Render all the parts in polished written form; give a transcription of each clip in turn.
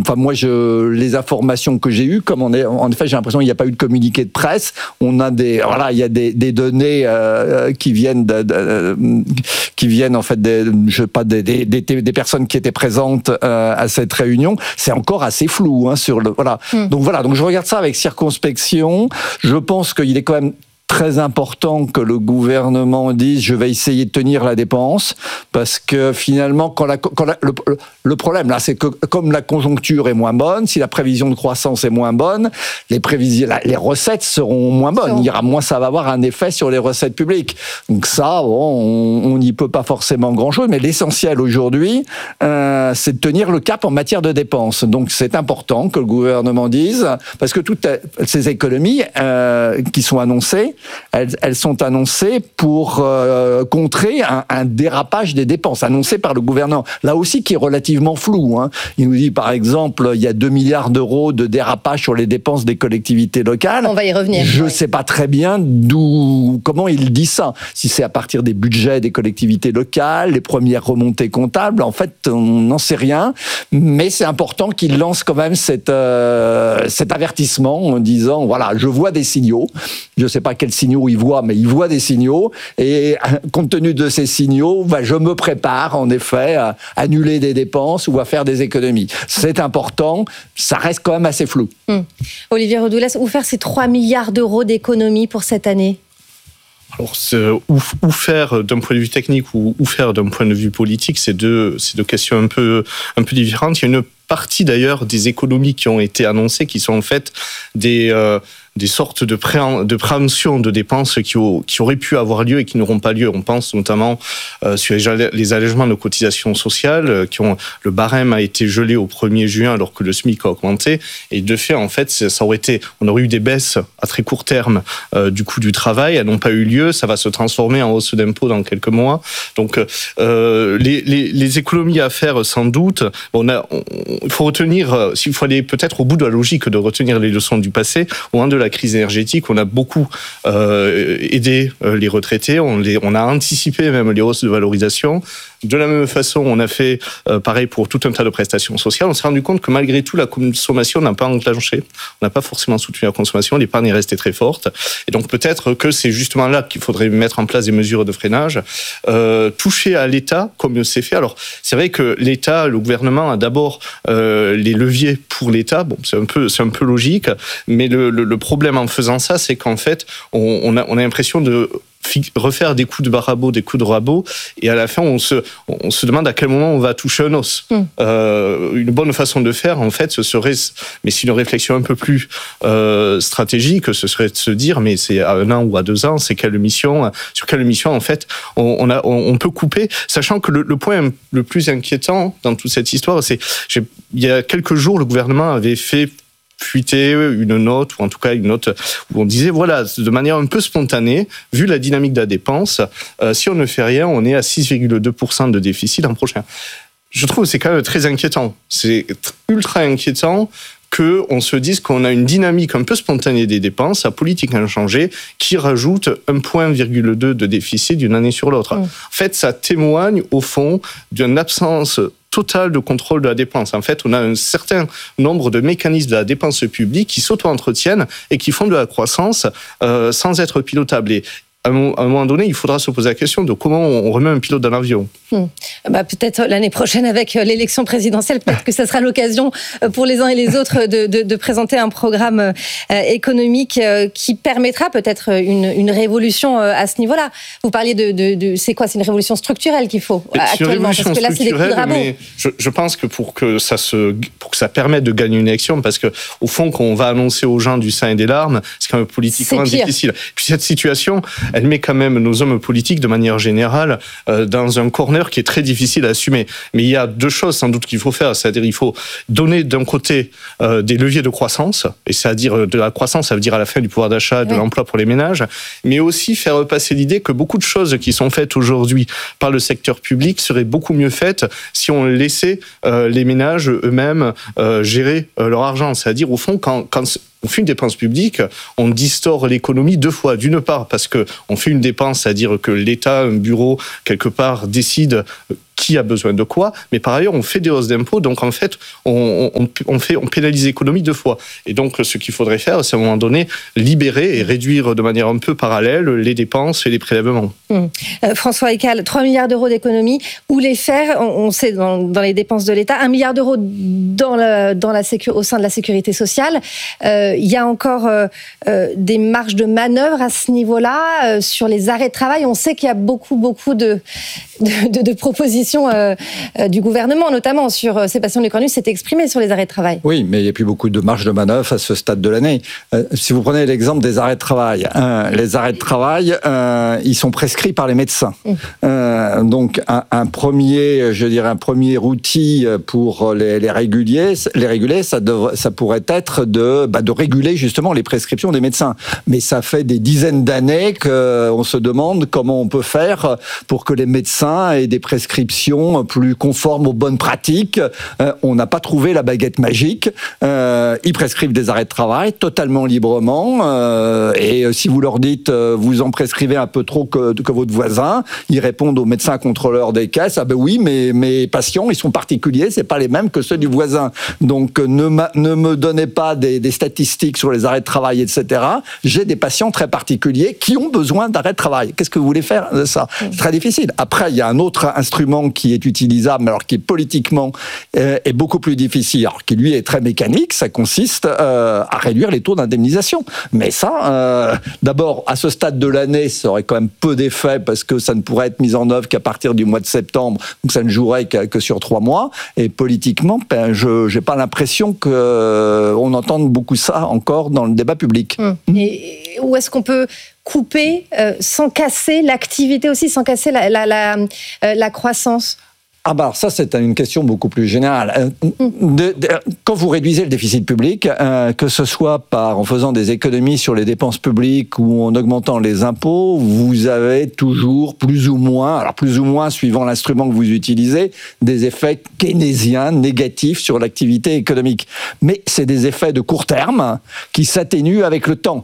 enfin moi les informations que j'ai eues, comme en effet j'ai l'impression qu'il n'y a pas eu de communiqué de presse, on a il y a des données qui viennent en fait des personnes qui étaient présentes à cette réunion. C'est encore assez flou Donc je regarde ça avec circonspection. Je pense qu'il est quand même très important que le gouvernement dise je vais essayer de tenir la dépense, parce que finalement le problème là, c'est que comme la conjoncture est moins bonne, si la prévision de croissance est moins bonne, les recettes seront moins bonnes. Ça va avoir un effet sur les recettes publiques. Donc ça, on n'y peut pas forcément grand-chose, mais l'essentiel aujourd'hui, c'est de tenir le cap en matière de dépenses. Donc c'est important que le gouvernement dise, parce que toutes ces économies qui sont annoncées, elles sont annoncées pour contrer un dérapage des dépenses annoncé par le gouvernement. Là aussi, qui est relativement flou. Il nous dit, par exemple, il y a 2 milliards d'euros de dérapage sur les dépenses des collectivités locales. On va y revenir. Je ne sais pas très bien comment il dit ça. Si c'est à partir des budgets des collectivités locales, les premières remontées comptables, en fait, on n'en sait rien. Mais c'est important qu'il lance quand même cet avertissement en disant, voilà, je vois des signaux. Je ne sais pas quels signaux il voit, mais il voit des signaux. Et compte tenu de ces signaux, je me prépare en effet à annuler des dépenses ou à faire des économies. C'est important, ça reste quand même assez flou. Olivier Rodoulas, où faire ces 3 milliards d'euros d'économies pour cette année ? Alors, où faire d'un point de vue technique ou où faire d'un point de vue politique, c'est deux questions un peu différentes. Il y a une partie d'ailleurs des économies qui ont été annoncées qui sont en fait des sortes de préemption de dépenses qui auraient pu avoir lieu et qui n'auront pas lieu. On pense notamment sur les allègements de cotisations sociales, le barème a été gelé au 1er juin alors que le SMIC a augmenté. Et de fait, en fait, on aurait eu des baisses à très court terme du coût du travail. Elles n'ont pas eu lieu. Ça va se transformer en hausse d'impôts dans quelques mois. Donc, les économies à faire, sans doute, il faut retenir, s'il faut aller peut-être au bout de la logique de retenir les leçons du passé, au moment de la crise énergétique, on a beaucoup aidé les retraités, on a anticipé même les hausses de valorisation. De la même façon, on a fait pareil pour tout un tas de prestations sociales. On s'est rendu compte que malgré tout, la consommation n'a pas enclenché. On n'a pas forcément soutenu la consommation. L'épargne est restée très forte. Et donc peut-être que c'est justement là qu'il faudrait mettre en place des mesures de freinage. Toucher à l'État, comme c'est fait. Alors, c'est vrai que l'État, le gouvernement a d'abord les leviers pour l'État. Bon, c'est un peu logique. Mais le problème en faisant ça, c'est qu'en fait, on a l'impression de refaire des coups de barabot, des coups de rabot, et à la fin on se demande à quel moment on va toucher un os. Une bonne façon de faire, en fait, ce serait, mais c'est une réflexion un peu plus stratégique, ce serait de se dire, mais c'est à 1 an ou à 2 ans, sur quelle mission en fait on peut couper, sachant que le point le plus inquiétant dans toute cette histoire, c'est il y a quelques jours, le gouvernement avait fait fuiter une note, ou en tout cas une note où on disait, voilà, de manière un peu spontanée, vu la dynamique de la dépense, si on ne fait rien, on est à 6,2% de déficit l'an prochain. Je trouve que c'est quand même très inquiétant. C'est ultra inquiétant qu'on se dise qu'on a une dynamique un peu spontanée des dépenses, à politique inchangée, qui rajoute 1,2 point de déficit d'une année sur l'autre. En fait, ça témoigne, au fond, d'une absence totale de contrôle de la dépense. En fait, on a un certain nombre de mécanismes de la dépense publique qui s'auto-entretiennent et qui font de la croissance sans être pilotables. Et à un moment donné, il faudra se poser la question de comment on remet un pilote dans l'avion. Peut-être l'année prochaine avec l'élection présidentielle, peut-être que ça sera l'occasion pour les uns et les autres de présenter un programme économique qui permettra peut-être une révolution à ce niveau-là. Vous parliez de c'est quoi ? C'est une révolution structurelle qu'il faut actuellement, parce que là c'est des coups de rabot. Mais je pense que pour que ça permette de gagner une élection, parce que au fond, quand on va annoncer aux gens du sang et des larmes, c'est quand même politiquement difficile. Puis cette situation, elle met quand même nos hommes politiques de manière générale dans un corner qui est très difficile à assumer. Mais il y a 2 choses sans doute qu'il faut faire, c'est-à-dire il faut donner d'un côté des leviers de croissance, et c'est-à-dire de la croissance, ça veut dire à la fin du pouvoir d'achat, de l'emploi pour les ménages, mais aussi faire passer l'idée que beaucoup de choses qui sont faites aujourd'hui par le secteur public seraient beaucoup mieux faites si on laissait les ménages eux-mêmes gérer leur argent. C'est-à-dire au fond, quand on fait une dépense publique, on distord l'économie 2 fois. D'une part, parce qu'on fait une dépense, c'est-à-dire que l'État, un bureau, quelque part, décide qui a besoin de quoi, mais par ailleurs, on fait des hausses d'impôts, donc en fait, on pénalise l'économie 2 fois. Et donc, ce qu'il faudrait faire, c'est à un moment donné, libérer et réduire de manière un peu parallèle les dépenses et les prélèvements. François Ekal, 3 milliards d'euros d'économies, où les faire, on sait dans les dépenses de l'État, 1 milliard d'euros au sein de la sécurité sociale. Il y a encore des marges de manœuvre à ce niveau-là, sur les arrêts de travail. On sait qu'il y a beaucoup de propositions du gouvernement, notamment sur Sébastien Lecornu s'est exprimé sur les arrêts de travail. Oui, mais il n'y a plus beaucoup de marge de manœuvre à ce stade de l'année. Si vous prenez l'exemple des arrêts de travail, les arrêts de travail, ils sont prescrits par les médecins. Donc un premier outil pour les réguler, ça pourrait être de réguler justement les prescriptions des médecins. Mais ça fait des dizaines d'années qu'on se demande comment on peut faire pour que les médecins aient des prescriptions plus conformes aux bonnes pratiques. On n'a pas trouvé la baguette magique. Ils prescrivent des arrêts de travail totalement librement. Et si vous leur dites vous en prescrivez un peu trop que votre voisin, ils répondent aux médecins contrôleurs des caisses, ah ben oui, mais mes patients, ils sont particuliers, c'est pas les mêmes que ceux du voisin. Donc ne me donnez pas des statistiques sur les arrêts de travail, etc. J'ai des patients très particuliers qui ont besoin d'arrêts de travail. Qu'est-ce que vous voulez faire de ça ? C'est très difficile. Après, il y a un autre instrument qui est utilisable, alors qui est politiquement est beaucoup plus difficile, alors qui lui est très mécanique, ça consiste à réduire les taux d'indemnisation. Mais ça, d'abord, à ce stade de l'année, ça aurait quand même peu d'effet parce que ça ne pourrait être mis en œuvre qu'à partir du mois de septembre, donc ça ne jouerait que sur 3 mois. Et politiquement, je n'ai pas l'impression qu'on entende beaucoup ça encore dans le débat public. Et où est-ce qu'on peut couper sans casser l'activité aussi, sans casser la croissance ? Ah bah alors ça, c'est une question beaucoup plus générale. Quand vous réduisez le déficit public, que ce soit en faisant des économies sur les dépenses publiques ou en augmentant les impôts, vous avez toujours plus ou moins, suivant l'instrument que vous utilisez, des effets keynésiens négatifs sur l'activité économique. Mais c'est des effets de court terme qui s'atténuent avec le temps.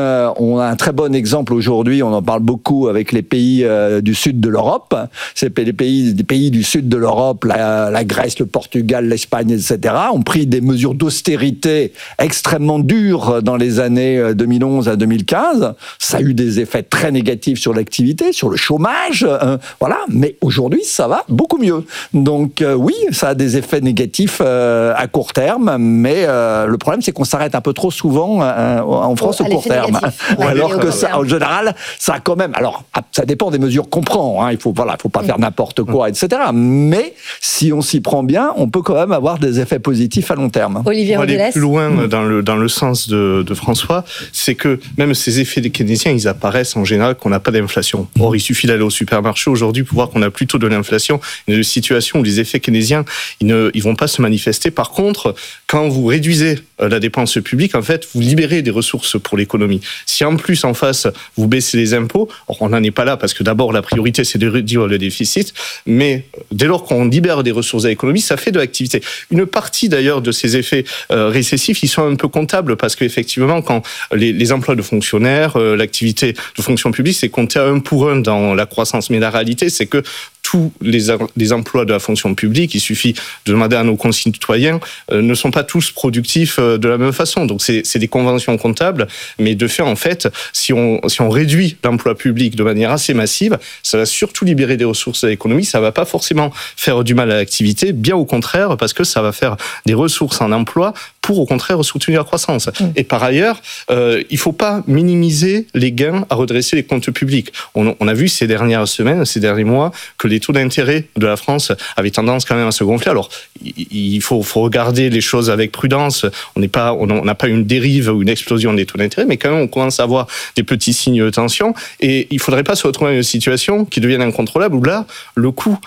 On a un très bon exemple aujourd'hui, on en parle beaucoup avec les pays du sud de l'Europe. C'est des pays du sud de l'Europe, la Grèce, le Portugal, l'Espagne, etc., ont pris des mesures d'austérité extrêmement dures dans les années 2011 à 2015. Ça a eu des effets très négatifs sur l'activité, sur le chômage, voilà. Mais aujourd'hui, ça va beaucoup mieux. Donc oui, ça a des effets négatifs à court terme, mais le problème, c'est qu'on s'arrête un peu trop souvent en France au court terme. Alors que ça, en général, ça a quand même... Alors, ça dépend des mesures qu'on prend. Il faut pas faire n'importe quoi, etc. Mais si on s'y prend bien, on peut quand même avoir des effets positifs à long terme. Olivier Rodeles. On va aller plus loin dans le sens de François, c'est que même ces effets keynésiens, ils apparaissent en général qu'on n'a pas d'inflation. Or, il suffit d'aller au supermarché aujourd'hui pour voir qu'on a plutôt de l'inflation, une situation où les effets keynésiens, ils vont pas se manifester. Par contre, quand vous réduisez la dépense publique, en fait, vous libérez des ressources pour l'économie. Si en plus, en face, vous baissez les impôts, on n'en est pas là parce que d'abord, la priorité, c'est de réduire le déficit, mais dès lors qu'on libère des ressources à l'économie, ça fait de l'activité. Une partie d'ailleurs de ces effets récessifs, ils sont un peu comptables parce qu'effectivement, quand les emplois de fonctionnaires, l'activité de fonction publique, c'est compté à 1 pour 1 dans la croissance. Mais la réalité, c'est que tous les emplois de la fonction publique, il suffit de demander à nos concitoyens, ne sont pas tous productifs de la même façon. Donc c'est des conventions comptables, mais de fait, en fait, si on réduit l'emploi public de manière assez massive, ça va surtout libérer des ressources à l'économie, ça va pas forcément faire du mal à l'activité, bien au contraire, parce que ça va faire des ressources en emploi pour au contraire soutenir la croissance. Et par ailleurs, il faut pas minimiser les gains à redresser les comptes publics. On a vu ces dernières semaines, ces derniers mois, que les taux d'intérêt de la France avaient tendance quand même à se gonfler. Alors, il faut regarder les choses avec prudence. On n'a pas une dérive ou une explosion des taux d'intérêt, mais quand même, on commence à voir des petits signes de tension. Et il faudrait pas se retrouver dans une situation qui devienne incontrôlable où là, le coût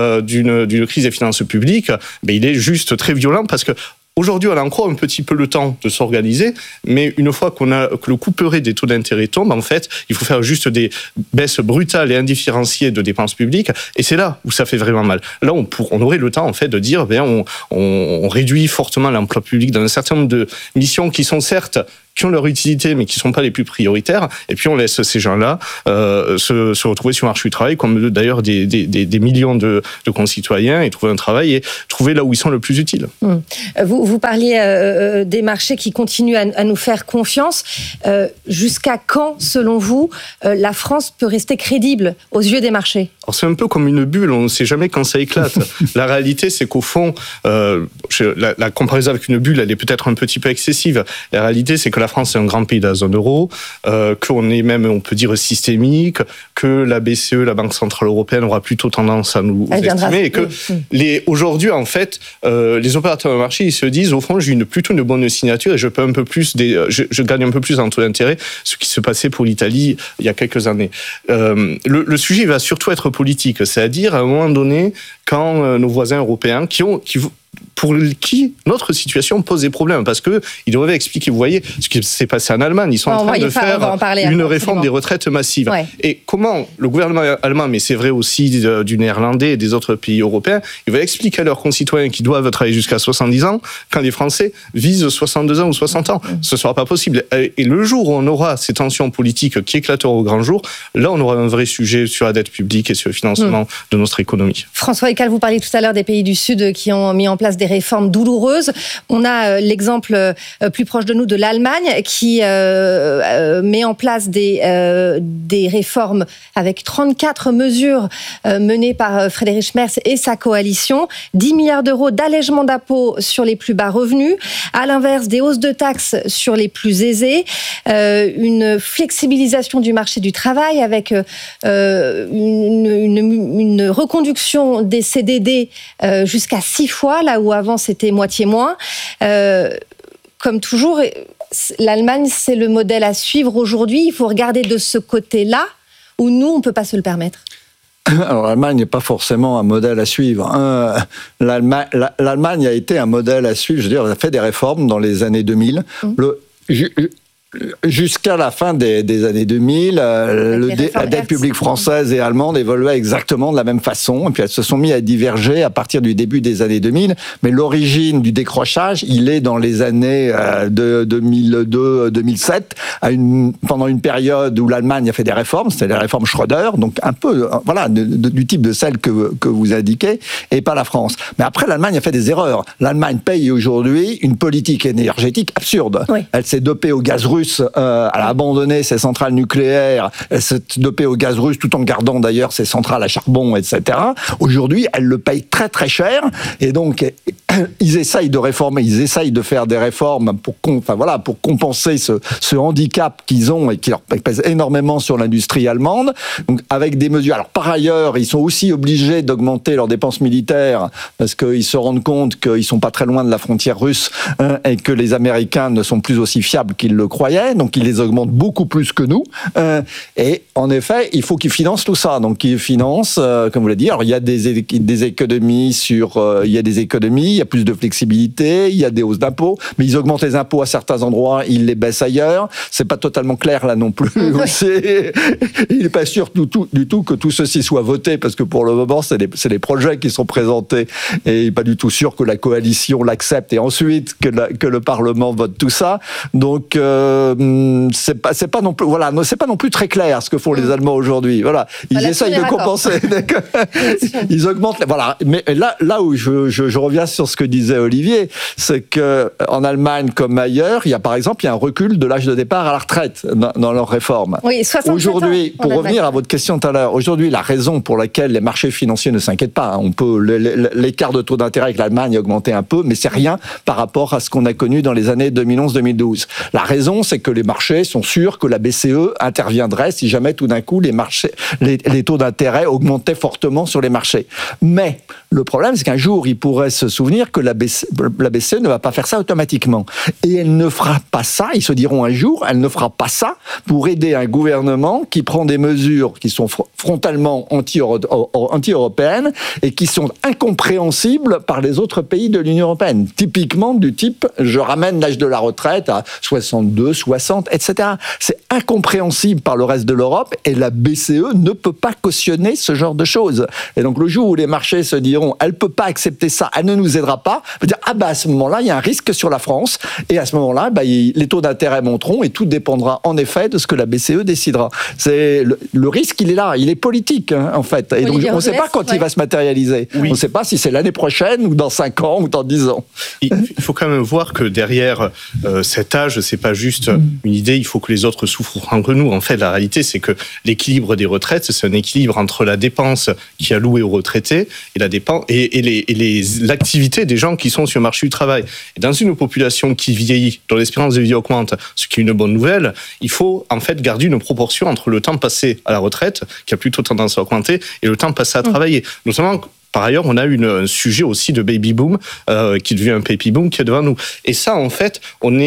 d'une crise des finances publiques, il est juste très violent parce que aujourd'hui, on a encore un petit peu le temps de s'organiser, mais une fois que le couperet des taux d'intérêt tombe, en fait, il faut faire juste des baisses brutales et indifférenciées de dépenses publiques, et c'est là où ça fait vraiment mal. Là, on aurait le temps, en fait, de dire, on réduit fortement l'emploi public dans un certain nombre de missions qui sont certes qui ont leur utilité, mais qui ne sont pas les plus prioritaires. Et puis, on laisse ces gens-là se retrouver sur le marché du travail, comme d'ailleurs des millions de concitoyens, et trouver un travail et trouver là où ils sont le plus utiles. Vous parliez des marchés qui continuent à nous faire confiance. Jusqu'à quand, selon vous, la France peut rester crédible aux yeux des marchés ? Alors, c'est un peu comme une bulle, on ne sait jamais quand ça éclate. La réalité, c'est qu'au fond, la comparaison avec une bulle, elle est peut-être un petit peu excessive. La réalité, c'est que la France est un grand pays de la zone euro, qu'on est même, on peut dire, systémique, que la BCE, la Banque Centrale Européenne, aura plutôt tendance à nous estimer, et que aujourd'hui, en fait, les opérateurs de marché, ils se disent, au fond, j'ai plutôt une bonne signature et je peux un peu plus, je gagne un peu plus en taux d'intérêt, ce qui se passait pour l'Italie il y a quelques années. Le sujet va surtout être politique, c'est-à-dire à un moment donné, quand nos voisins européens, pour qui notre situation pose des problèmes, parce que ils devraient expliquer, vous voyez, ce qui s'est passé en Allemagne, ils sont en train de faire une réforme des retraites massive. Ouais. Et comment le gouvernement allemand, mais c'est vrai aussi du néerlandais et des autres pays européens, ils vont expliquer à leurs concitoyens qui doivent travailler jusqu'à 70 ans, quand les Français visent 62 ans ou 60 ans. Ce ne sera pas possible. Et le jour où on aura ces tensions politiques qui éclateront au grand jour, là on aura un vrai sujet sur la dette publique et sur le financement de notre économie. François Ekal, vous parliez tout à l'heure des pays du Sud qui ont mis en place des réformes douloureuses. On a l'exemple plus proche de nous de l'Allemagne qui met en place des réformes avec 34 mesures menées par Friedrich Merz et sa coalition. 10 milliards d'euros d'allègement d'impôts sur les plus bas revenus. À l'inverse, des hausses de taxes sur les plus aisés. Une flexibilisation du marché du travail avec une reconduction des CDD jusqu'à 6 fois, là où avant c'était moitié moins. Comme toujours, l'Allemagne, c'est le modèle à suivre aujourd'hui. Il faut regarder de ce côté-là où nous, on ne peut pas se le permettre. Alors, l'Allemagne n'est pas forcément un modèle à suivre. L'Allemagne a été un modèle à suivre. Je veux dire, elle a fait des réformes dans les années 2000. Jusqu'à la fin des années 2000, la dette publique française et allemande évoluait exactement de la même façon, et puis elles se sont mis à diverger à partir du début des années 2000, mais l'origine du décrochage, il est dans les années de 2002-2007, pendant une période où l'Allemagne a fait des réformes, c'était les réformes Schröder, donc un peu du type de celles que vous indiquez, et pas la France. Mais après, l'Allemagne a fait des erreurs. L'Allemagne paye aujourd'hui une politique énergétique absurde. Oui. Elle s'est dopée au gaz russe, elle a abandonné ses centrales nucléaires, elle s'est dopée au gaz russe tout en gardant d'ailleurs ses centrales à charbon, etc. Aujourd'hui, elle le paye très très cher, et donc ils essayent de réformer, ils essayent de faire des réformes pour compenser ce handicap qu'ils ont et qui leur pèse énormément sur l'industrie allemande. Donc avec des mesures. Alors par ailleurs, ils sont aussi obligés d'augmenter leurs dépenses militaires parce qu'ils se rendent compte qu'ils sont pas très loin de la frontière russe et que les Américains ne sont plus aussi fiables qu'ils le croyaient. Donc ils les augmentent beaucoup plus que nous. Et en effet, il faut qu'ils financent tout ça. Donc ils financent, comme vous l'avez dit. Alors il y a des économies il y a des économies, il y a plus de flexibilité, il y a des hausses d'impôts, mais ils augmentent les impôts à certains endroits, ils les baissent ailleurs. C'est pas totalement clair là non plus. Il n'est pas sûr du tout que tout ceci soit voté, parce que pour le moment, c'est les projets qui sont présentés et pas du tout sûr que la coalition l'accepte et ensuite que le Parlement vote tout ça. Donc c'est pas non plus c'est pas non plus très clair ce que font les Allemands aujourd'hui. Voilà, ils essayent de compenser. Ils augmentent. Voilà, mais là où je reviens sur ce que disait Olivier, c'est que en Allemagne comme ailleurs, il y a un recul de l'âge de départ à la retraite dans leurs réformes. Oui, 67 aujourd'hui, pour revenir à votre question tout à l'heure, aujourd'hui la raison pour laquelle les marchés financiers ne s'inquiètent pas, on peut l'écart de taux d'intérêt avec l'Allemagne a augmenté un peu, mais c'est rien par rapport à ce qu'on a connu dans les années 2011-2012. La raison, c'est que les marchés sont sûrs que la BCE interviendrait si jamais tout d'un coup les taux d'intérêt augmentaient fortement sur les marchés. Mais le problème, c'est qu'un jour, ils pourraient se souvenir que la BCE ne va pas faire ça automatiquement. Et elle ne fera pas ça, ils se diront un jour, elle ne fera pas ça pour aider un gouvernement qui prend des mesures qui sont frontalement anti-européennes et qui sont incompréhensibles par les autres pays de l'Union européenne. Typiquement du type, je ramène l'âge de la retraite à 62, 60, etc. C'est incompréhensible par le reste de l'Europe et la BCE ne peut pas cautionner ce genre de choses. Et donc le jour où les marchés se diront, elle ne peut pas accepter ça, elle ne nous aidera tiendra pas, on va dire à ce moment-là, il y a un risque sur la France, et à ce moment-là, les taux d'intérêt monteront, et tout dépendra en effet de ce que la BCE décidera. C'est le risque, il est là, il est politique en fait, et donc on ne sait pas quand il va se matérialiser. On ne sait pas si c'est l'année prochaine ou dans 5 ans ou dans 10 ans. Il faut quand même voir que derrière cet âge, c'est pas juste une idée, il faut que les autres souffrent entre nous. En fait, la réalité, c'est que l'équilibre des retraites, c'est un équilibre entre la dépense qui est allouée aux retraités et la dépense et l'activité des gens qui sont sur le marché du travail. Et dans une population qui vieillit, dont l'espérance de vie augmente, ce qui est une bonne nouvelle, il faut en fait garder une proportion entre le temps passé à la retraite, qui a plutôt tendance à augmenter, et le temps passé à travailler. Notamment, par ailleurs, on a un sujet aussi de baby boom qui devient un baby boom qui est devant nous. Et ça, en fait,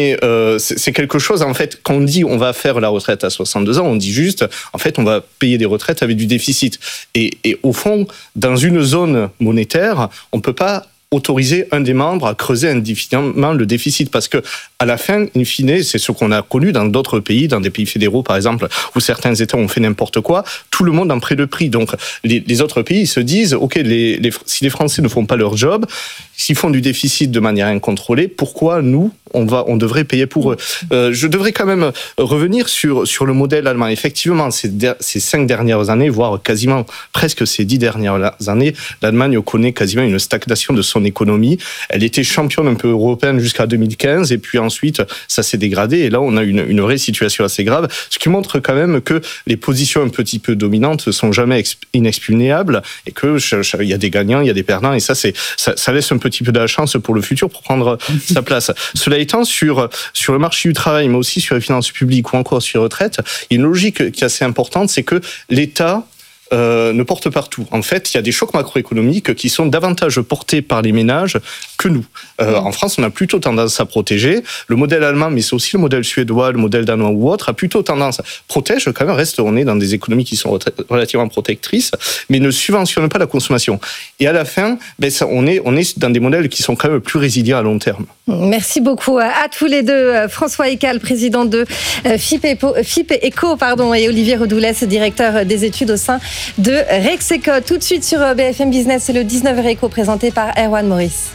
c'est quelque chose. En fait, quand on dit on va faire la retraite à 62 ans, on dit juste, en fait, on va payer des retraites avec du déficit. Et au fond, dans une zone monétaire, on peut pas autoriser un des membres à creuser indéfiniment le déficit, parce que à la fin, in fine, c'est ce qu'on a connu dans d'autres pays, dans des pays fédéraux par exemple, où certains États ont fait n'importe quoi, tout le monde en prête le prix. Donc les autres pays se disent, ok, si les Français ne font pas leur job, s'ils font du déficit de manière incontrôlée, pourquoi nous, on devrait payer pour eux? Je devrais quand même revenir sur le modèle allemand. Effectivement, ces 5 dernières années, voire quasiment presque ces 10 dernières années, l'Allemagne connaît quasiment une stagnation de son économie. Elle était championne un peu européenne jusqu'à 2015, et puis ensuite, ça s'est dégradé, et là, on a une vraie situation assez grave, ce qui montre quand même que les positions un petit peu dominantes sont jamais inexpugnables, et que il y a des gagnants, il y a des perdants, et ça laisse un petit peu de la chance pour le futur pour prendre sa place. Cela étant, sur le marché du travail, mais aussi sur les finances publiques ou encore sur les retraites, il y a une logique qui est assez importante, c'est que l'État ne porte partout. En fait, il y a des chocs macroéconomiques qui sont davantage portés par les ménages que nous. En France, on a plutôt tendance à protéger. Le modèle allemand, mais c'est aussi le modèle suédois, le modèle danois ou autre, a plutôt tendance à protéger. Quand même, on est dans des économies qui sont relativement protectrices, mais ne subventionnent pas la consommation. Et à la fin, on est dans des modèles qui sont quand même plus résilients à long terme. Merci beaucoup à tous les deux. François Écal, président de FIP Eco, et Olivier Redoulès, directeur des études au sein de Rexeco. Tout de suite sur BFM Business, c'est le 19h Éco présenté par Erwan Maurice.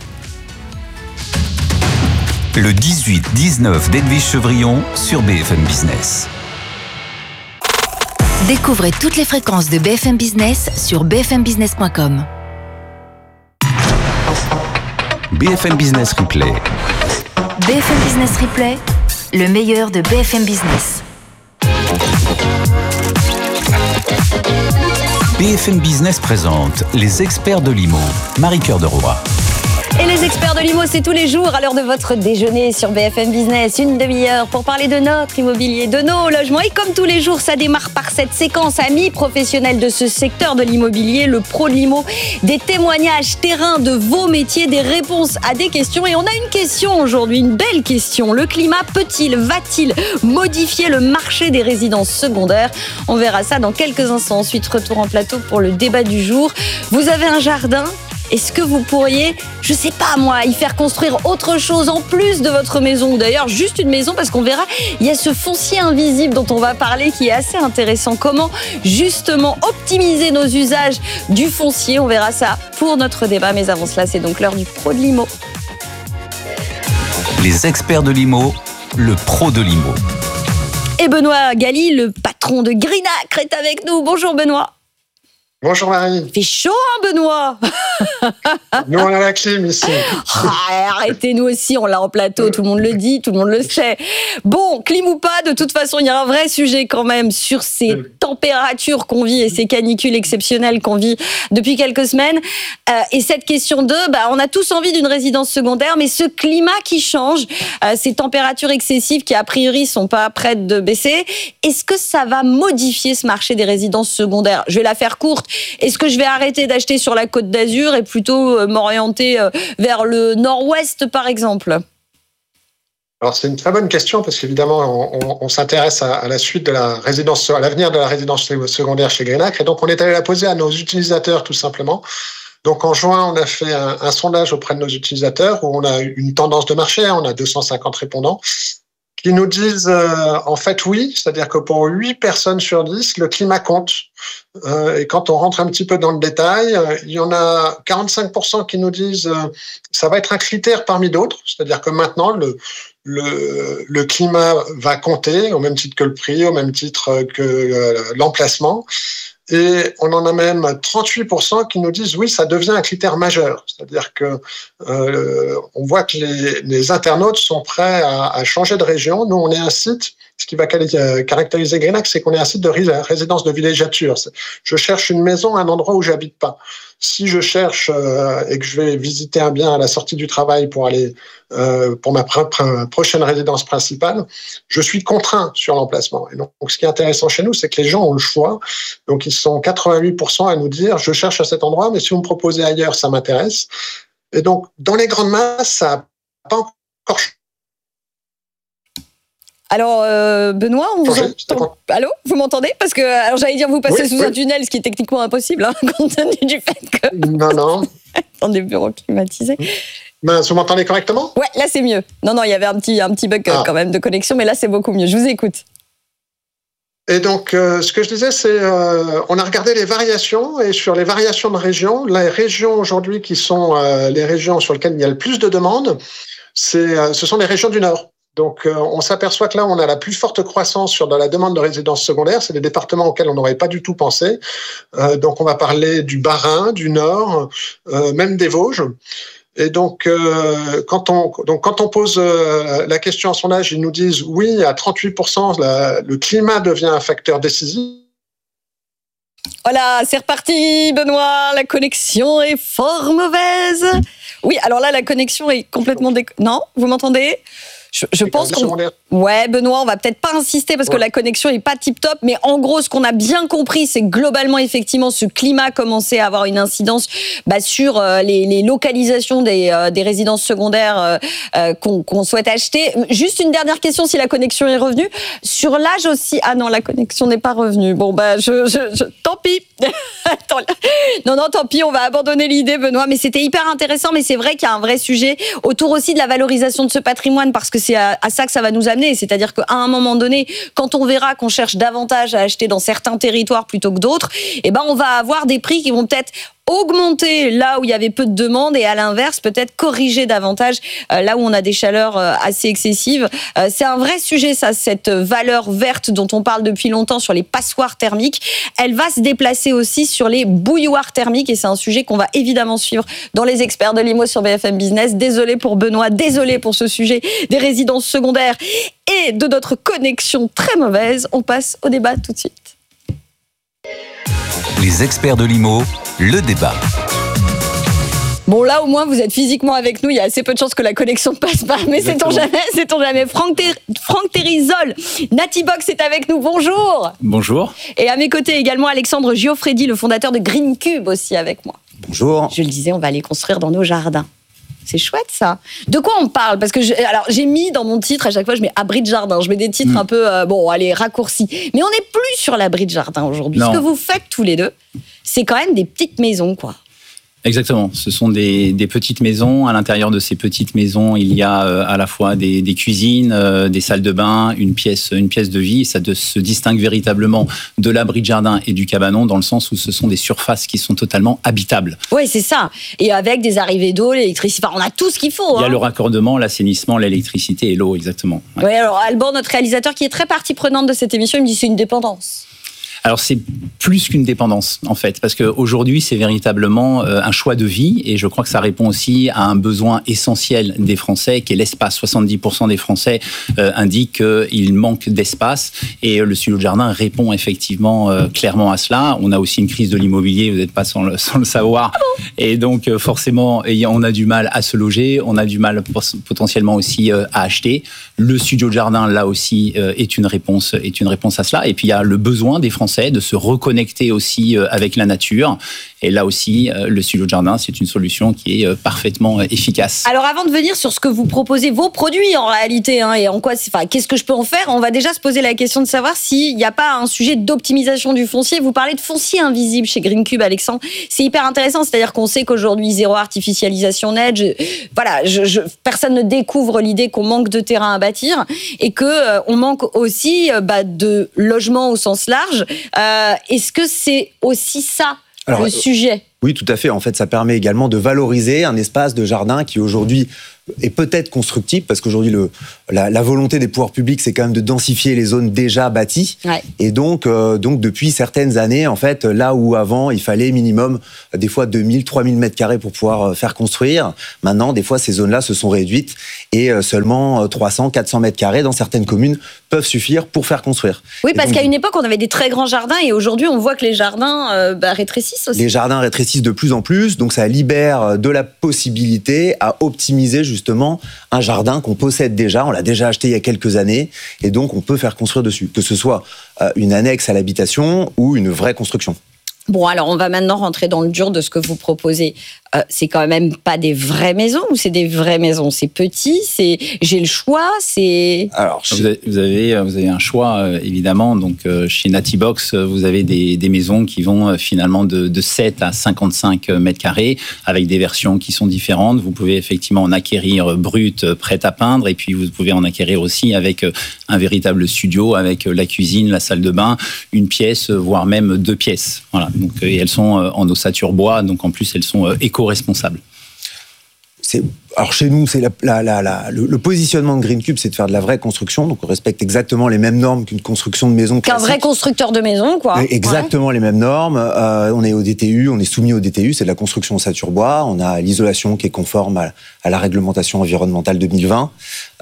Le 18-19 d'Edwige Chevrillon sur BFM Business. Découvrez toutes les fréquences de BFM Business sur bfmbusiness.com. BFM Business Replay. BFM Business Replay, le meilleur de BFM Business. BFM Business présente les experts de l'IMO. Marie-Cœur de Roy. Et les experts de l'IMO, c'est tous les jours à l'heure de votre déjeuner sur BFM Business. Une demi-heure pour parler de notre immobilier, de nos logements. Et comme tous les jours, ça démarre par cette séquence amis professionnels de ce secteur de l'immobilier, le pro de l'IMO. Des témoignages terrain de vos métiers, des réponses à des questions. Et on a une question aujourd'hui, une belle question. Le climat va-t-il modifier le marché des résidences secondaires? On verra ça dans quelques instants. Ensuite, retour en plateau pour le débat du jour. Vous avez un jardin? Est-ce que vous pourriez, je sais pas moi, y faire construire autre chose en plus de votre maison, ou d'ailleurs juste une maison, parce qu'on verra, il y a ce foncier invisible dont on va parler qui est assez intéressant. Comment justement optimiser nos usages du foncier? On verra ça pour notre débat, mais avant cela, c'est donc l'heure du pro de l'IMO. Les experts de l'IMO, le pro de l'IMO. Et Benoît Galli, le patron de Greenacre, est avec nous. Bonjour Benoît. Bonjour Marie. Il fait chaud, hein, Benoît? Nous, on a la clim ici. Arrêtez, nous aussi, on l'a en plateau, tout le monde le dit, tout le monde le sait. Bon, clim ou pas, de toute façon, il y a un vrai sujet quand même sur ces températures qu'on vit et ces canicules exceptionnelles qu'on vit depuis quelques semaines. Et cette question on a tous envie d'une résidence secondaire, mais ce climat qui change, ces températures excessives qui, a priori, sont pas prêtes de baisser, est-ce que ça va modifier ce marché des résidences secondaires? Je vais la faire courte. Est-ce que je vais arrêter d'acheter sur la Côte d'Azur et plutôt m'orienter vers le nord-ouest, par exemple? Alors, c'est une très bonne question parce qu'évidemment, on s'intéresse à la suite de la résidence, à l'avenir de la résidence secondaire chez Greenacre. Et donc, on est allé la poser à nos utilisateurs, tout simplement. Donc, en juin, on a fait un sondage auprès de nos utilisateurs où on a une tendance de marché. On a 250 répondants qui nous disent en fait oui, c'est-à-dire que pour 8 personnes sur 10, le climat compte. Et quand on rentre un petit peu dans le détail, il y en a 45% qui nous disent ça va être un critère parmi d'autres, c'est-à-dire que maintenant le climat va compter au même titre que le prix, au même titre que l'emplacement. Et on en a même 38% qui nous disent oui, ça devient un critère majeur. C'est-à-dire que on voit que les internautes sont prêts à changer de région. Nous, on est un site. Ce qui va caractériser Greenac, c'est qu'on est un site de résidence de villégiature. Je cherche une maison, un endroit où j'habite pas. Si je cherche et que je vais visiter un bien à la sortie du travail pour aller pour ma prochaine résidence principale, je suis contraint sur l'emplacement. Et donc, ce qui est intéressant chez nous, c'est que les gens ont le choix. Donc, ils sont 88% à nous dire, je cherche à cet endroit, mais si vous me proposez ailleurs, ça m'intéresse. Et donc, dans les grandes masses, ça n'a pas encore changé. Alors, Benoît, on vous entend. Allô, vous m'entendez? Parce que, alors, j'allais dire, vous passez sous un tunnel, ce qui est techniquement impossible, compte tenu du fait que. Non. Dans des bureaux climatisés. Ben, vous m'entendez correctement? Ouais, là, c'est mieux. Non, il y avait un petit bug quand même de connexion, mais là, c'est beaucoup mieux. Je vous écoute. Et donc, ce que je disais, c'est on a regardé les variations, et sur les variations de régions, les régions aujourd'hui qui sont les régions sur lesquelles il y a le plus de demandes, ce sont les régions du Nord. Donc, on s'aperçoit que là, on a la plus forte croissance sur la demande de résidence secondaire. C'est des départements auxquels on n'aurait pas du tout pensé. Donc, on va parler du Bas-Rhin, du Nord, même des Vosges. Et donc, quand on pose la question en sondage, ils nous disent oui, à 38%, le climat devient un facteur décisif. Voilà, c'est reparti, Benoît. La connexion est fort mauvaise. Oui, alors là, la connexion est complètement Non, vous m'entendez? Je pense qu'on... Ouais, Benoît, on va peut-être pas insister parce que la connexion est pas tip-top, mais en gros, ce qu'on a bien compris, c'est que globalement, effectivement, ce climat commençait à avoir une incidence sur les localisations des résidences secondaires qu'on souhaite acheter. Juste une dernière question, si la connexion est revenue. Sur l'âge aussi... Ah non, la connexion n'est pas revenue. Bon, tant pis. Non, tant pis, on va abandonner l'idée, Benoît, mais c'était hyper intéressant, mais c'est vrai qu'il y a un vrai sujet autour aussi de la valorisation de ce patrimoine, parce que c'est à ça que ça va nous amener. C'est-à-dire qu'à un moment donné, quand on verra qu'on cherche davantage à acheter dans certains territoires plutôt que d'autres, on va avoir des prix qui vont peut-être augmenter là où il y avait peu de demandes et à l'inverse, peut-être corriger davantage là où on a des chaleurs assez excessives. C'est un vrai sujet, ça, cette valeur verte dont on parle depuis longtemps sur les passoires thermiques. Elle va se déplacer aussi sur les bouilloires thermiques et c'est un sujet qu'on va évidemment suivre dans les experts de l'IMO sur BFM Business. Désolé pour Benoît, désolé pour ce sujet des résidences secondaires et de notre connexion très mauvaise. On passe au débat tout de suite. Les experts de l'IMO, le débat. Bon, là, au moins, vous êtes physiquement avec nous. Il y a assez peu de chances que la connexion ne passe pas. Mais sait-on jamais. Franck Térizol, Natibox est avec nous. Bonjour. Bonjour. Et à mes côtés également, Alexandre Giofredi, le fondateur de Green Cube, aussi avec moi. Bonjour. Je le disais, on va aller construire dans nos jardins. C'est chouette, ça. De quoi on parle? Parce que j'ai mis dans mon titre, à chaque fois, je mets abri de jardin. Je mets des titres un peu, raccourcis. Mais on n'est plus sur l'abri de jardin aujourd'hui. Ce que vous faites tous les deux, c'est quand même des petites maisons, quoi. Exactement. Ce sont des petites maisons. À l'intérieur de ces petites maisons, il y a à la fois des cuisines, des salles de bain, une pièce de vie. Ça se distingue véritablement de l'abri de jardin et du cabanon dans le sens où ce sont des surfaces qui sont totalement habitables. Oui, c'est ça. Et avec des arrivées d'eau, l'électricité. Enfin, on a tout ce qu'il faut. Il y a le raccordement, l'assainissement, l'électricité et l'eau, exactement. Ouais. Oui, alors Alban, notre réalisateur, qui est très partie prenante de cette émission, il me dit que c'est une dépendance. Alors c'est plus qu'une dépendance en fait, parce qu'aujourd'hui c'est véritablement un choix de vie et je crois que ça répond aussi à un besoin essentiel des Français qui est l'espace. 70% des Français indiquent qu'il manque d'espace et le studio de jardin répond effectivement clairement à cela. On a aussi une crise de l'immobilier, vous n'êtes pas sans le savoir, et donc forcément on a du mal à se loger, on a du mal potentiellement aussi à acheter. Le studio de jardin là aussi est une réponse à cela et puis il y a le besoin des Français Français, de se reconnecter aussi avec la nature. Et là aussi, le studio de jardin, c'est une solution qui est parfaitement efficace. Alors avant de venir sur ce que vous proposez, vos produits en réalité, et en quoi, qu'est-ce que je peux en faire, on va déjà se poser la question de savoir s'il n'y a pas un sujet d'optimisation du foncier. Vous parlez de foncier invisible chez Greencube, Alexandre. C'est hyper intéressant, c'est-à-dire qu'on sait qu'aujourd'hui, zéro artificialisation nette, personne ne découvre l'idée qu'on manque de terrain à bâtir et qu'on manque aussi de logements au sens large. Est-ce que c'est aussi ça le sujet? Oui, tout à fait. En fait, ça permet également de valoriser un espace de jardin qui aujourd'hui est peut-être constructible, parce qu'aujourd'hui, la volonté des pouvoirs publics, c'est quand même de densifier les zones déjà bâties. Ouais. Et donc, depuis certaines années, en fait, là où avant, il fallait minimum, des fois, 2000, 3000 mètres carrés pour pouvoir faire construire, maintenant, des fois, ces zones-là se sont réduites et seulement 300, 400 mètres carrés dans certaines communes peuvent suffire pour faire construire. Oui, parce qu'à une époque, on avait des très grands jardins et aujourd'hui, on voit que les jardins rétrécissent aussi. Les jardins rétrécissent de plus en plus, donc ça libère de la possibilité à optimiser justement un jardin qu'on possède déjà, on l'a déjà acheté il y a quelques années, et donc on peut faire construire dessus, que ce soit une annexe à l'habitation ou une vraie construction. Bon, alors on va maintenant rentrer dans le dur de ce que vous proposez. C'est quand même pas des vraies maisons ou c'est des vraies maisons? C'est petit, j'ai le choix, c'est... Alors, vous avez un choix, évidemment. Donc, chez Natibox, vous avez des maisons qui vont finalement de 7 à 55 mètres carrés avec des versions qui sont différentes. Vous pouvez effectivement en acquérir brut, prête à peindre, et puis vous pouvez en acquérir aussi avec un véritable studio, avec la cuisine, la salle de bain, une pièce, voire même 2 pièces. Voilà. Donc, et elles sont en ossature bois, donc en plus elles sont éco-responsables. Alors chez nous, c'est le positionnement de Greencube, c'est de faire de la vraie construction. Donc on respecte exactement les mêmes normes qu'une construction de maison classique. Qu'un vrai constructeur de maison, quoi. Exactement les mêmes normes. On est au DTU, on est soumis au DTU, c'est de la construction ossature bois. On a l'isolation qui est conforme à la réglementation environnementale 2020.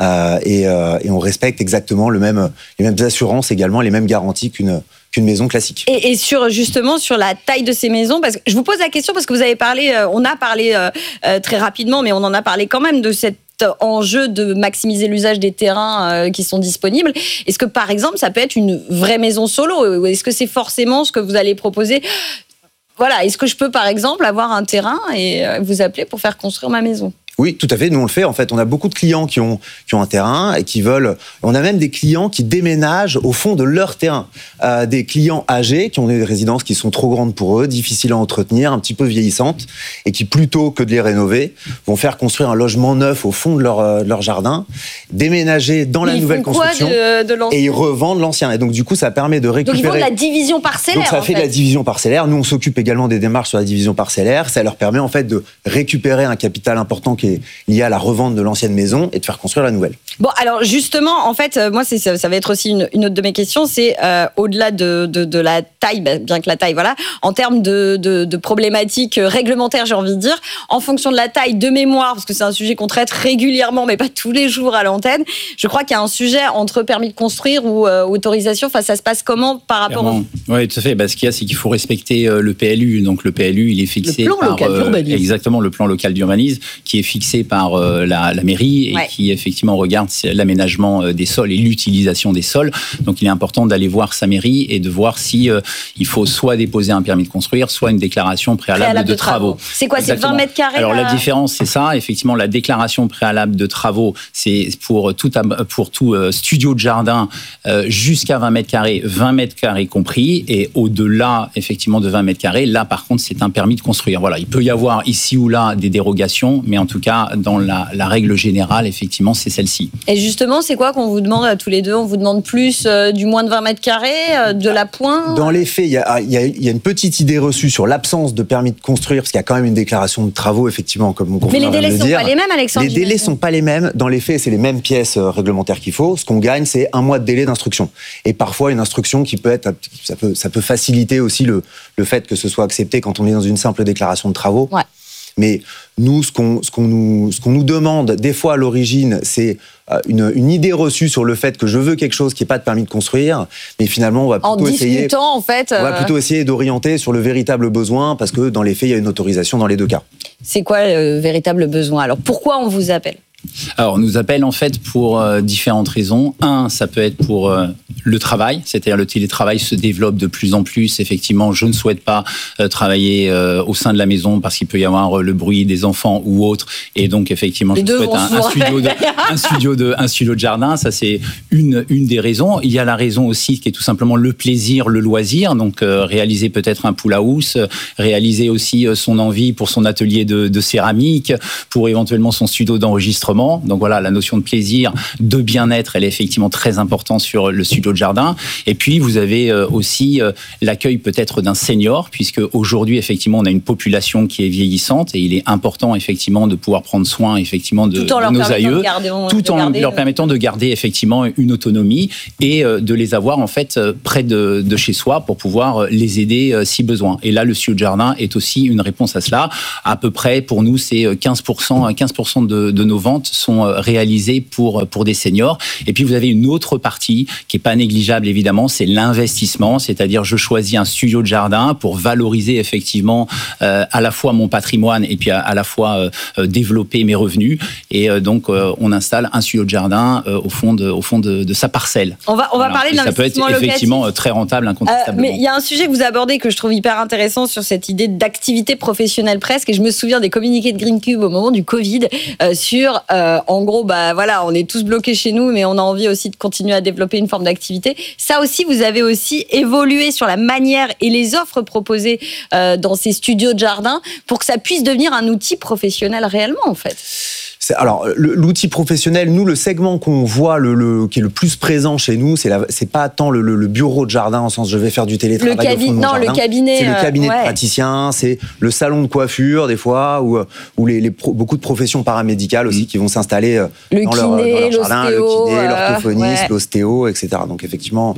Et on respecte exactement les mêmes assurances, également les mêmes garanties qu'une maison classique. Et justement sur la taille de ces maisons, parce que je vous pose la question parce que vous avez parlé, on a parlé très rapidement, mais on en a parlé quand même de cet enjeu de maximiser l'usage des terrains qui sont disponibles. Est-ce que par exemple ça peut être une vraie maison solo, ou est-ce que c'est forcément ce que vous allez proposer? Voilà, est-ce que je peux par exemple avoir un terrain et vous appeler pour faire construire ma maison? Oui, tout à fait. Nous, on le fait. En fait, on a beaucoup de clients qui ont un terrain et qui veulent... On a même des clients qui déménagent au fond de leur terrain. Des clients âgés qui ont des résidences qui sont trop grandes pour eux, difficiles à entretenir, un petit peu vieillissantes, et qui, plutôt que de les rénover, vont faire construire un logement neuf au fond de leur jardin, déménager dans la nouvelle construction, et ils revendent l'ancien. Et donc, du coup, ça permet de récupérer... Donc, ils font de la division parcellaire, Donc, ça fait de la division parcellaire. Nous, on s'occupe également des démarches sur la division parcellaire. Ça leur permet, en fait, de récupérer un capital important qui est lié à la revente de l'ancienne maison et de faire construire la nouvelle. Bon, alors justement, en fait, moi, ça va être aussi une autre de mes questions, c'est au-delà de la taille, bien que la taille, voilà, en termes de problématiques réglementaires, j'ai envie de dire, en fonction de la taille, de mémoire, parce que c'est un sujet qu'on traite régulièrement, mais pas tous les jours à l'antenne, je crois qu'il y a un sujet entre permis de construire ou autorisation, enfin, ça se passe comment par rapport au... Oui, tout à fait. Ce qu'il y a, c'est qu'il faut respecter le PLU. Donc, le PLU, il est fixé le plan local d'urbanisme. Exactement, le plan local d'urbanisme, qui est fixé par la mairie et qui effectivement regarde l'aménagement des sols et l'utilisation des sols. Donc il est important d'aller voir sa mairie et de voir si il faut soit déposer un permis de construire, soit une déclaration préalable de travaux. C'est quoi, exactement. C'est 20 mètres carrés? Alors la différence, c'est ça. Effectivement, la déclaration préalable de travaux, c'est pour tout studio de jardin jusqu'à 20 mètres carrés compris, et au-delà effectivement de 20 mètres carrés, là par contre c'est un permis de construire. Voilà, il peut y avoir ici ou là des dérogations, mais en tout cas dans la règle générale, effectivement, c'est celle-ci. Et justement, c'est quoi qu'on vous demande à tous les deux? On vous demande plus du moins de 20 mètres carrés, de l'appoint? Dans les faits, il y a une petite idée reçue sur l'absence de permis de construire, parce qu'il y a quand même une déclaration de travaux, effectivement, comme mon confrère vient de le dire. Mais les délais ne sont pas les mêmes, Alexandre? Les délais ne sont pas les mêmes. Dans les faits, c'est les mêmes pièces réglementaires qu'il faut. Ce qu'on gagne, c'est 1 mois de délai d'instruction. Et parfois, une instruction qui peut être... Ça peut faciliter aussi le fait que ce soit accepté quand on est dans une simple déclaration de travaux. Ouais. Mais nous, ce qu'on nous demande, des fois à l'origine, c'est une idée reçue sur le fait que je veux quelque chose qui n'est pas de permis de construire, mais finalement, on va plutôt essayer d'orienter sur le véritable besoin, parce que dans les faits, il y a une autorisation dans les deux cas. C'est quoi le véritable besoin? Alors, pourquoi on vous appelle? Alors, on nous appelle en fait pour différentes raisons. Un, ça peut être pour le travail, c'est-à-dire le télétravail se développe de plus en plus. Effectivement, je ne souhaite pas travailler au sein de la maison parce qu'il peut y avoir le bruit des enfants ou autre. Et donc, effectivement, je souhaite un studio de jardin. Ça, c'est une des raisons. Il y a la raison aussi qui est tout simplement le plaisir, le loisir. Donc, réaliser peut-être un pool house, réaliser aussi son envie pour son atelier de céramique, pour éventuellement son studio d'enregistrement. Donc voilà, la notion de plaisir, de bien-être, elle est effectivement très importante sur le studio de jardin. Et puis, vous avez aussi l'accueil peut-être d'un senior, puisque aujourd'hui, effectivement, on a une population qui est vieillissante et il est important, effectivement, de pouvoir prendre soin, effectivement, de nos aïeux, tout en leur permettant de garder, effectivement, une autonomie et de les avoir, en fait, près de chez soi pour pouvoir les aider si besoin. Et là, le studio de jardin est aussi une réponse à cela. À peu près, pour nous, c'est 15% de nos ventes sont réalisées pour des seniors. Et puis, vous avez une autre partie qui n'est pas négligeable, évidemment, c'est l'investissement. C'est-à-dire, je choisis un studio de jardin pour valoriser, effectivement, à la fois mon patrimoine et puis à la fois développer mes revenus. Et donc, on installe un studio de jardin au fond de sa parcelle. On va parler de l'investissement locatif. Ça peut être effectivement très rentable, incontestablement. Mais il y a un sujet que vous abordez que je trouve hyper intéressant sur cette idée d'activité professionnelle presque. Et je me souviens des communiqués de Green Cube au moment du Covid sur, en gros, voilà, on est tous bloqués chez nous, mais on a envie aussi de continuer à développer une forme d'activité. Ça aussi, vous avez aussi évolué sur la manière et les offres proposées dans ces studios de jardin pour que ça puisse devenir un outil professionnel réellement, en fait. Alors, l'outil professionnel, nous, le segment qu'on voit qui est le plus présent chez nous, c'est pas tant le bureau de jardin, en sens je vais faire du télétravail au fond de mon jardin. Le cabinet. C'est le cabinet de praticien, c'est le salon de coiffure, des fois, ou beaucoup de professions paramédicales aussi qui vont s'installer dans leur jardin. Le kiné, l'orthophoniste, l'ostéo, etc. Donc, effectivement,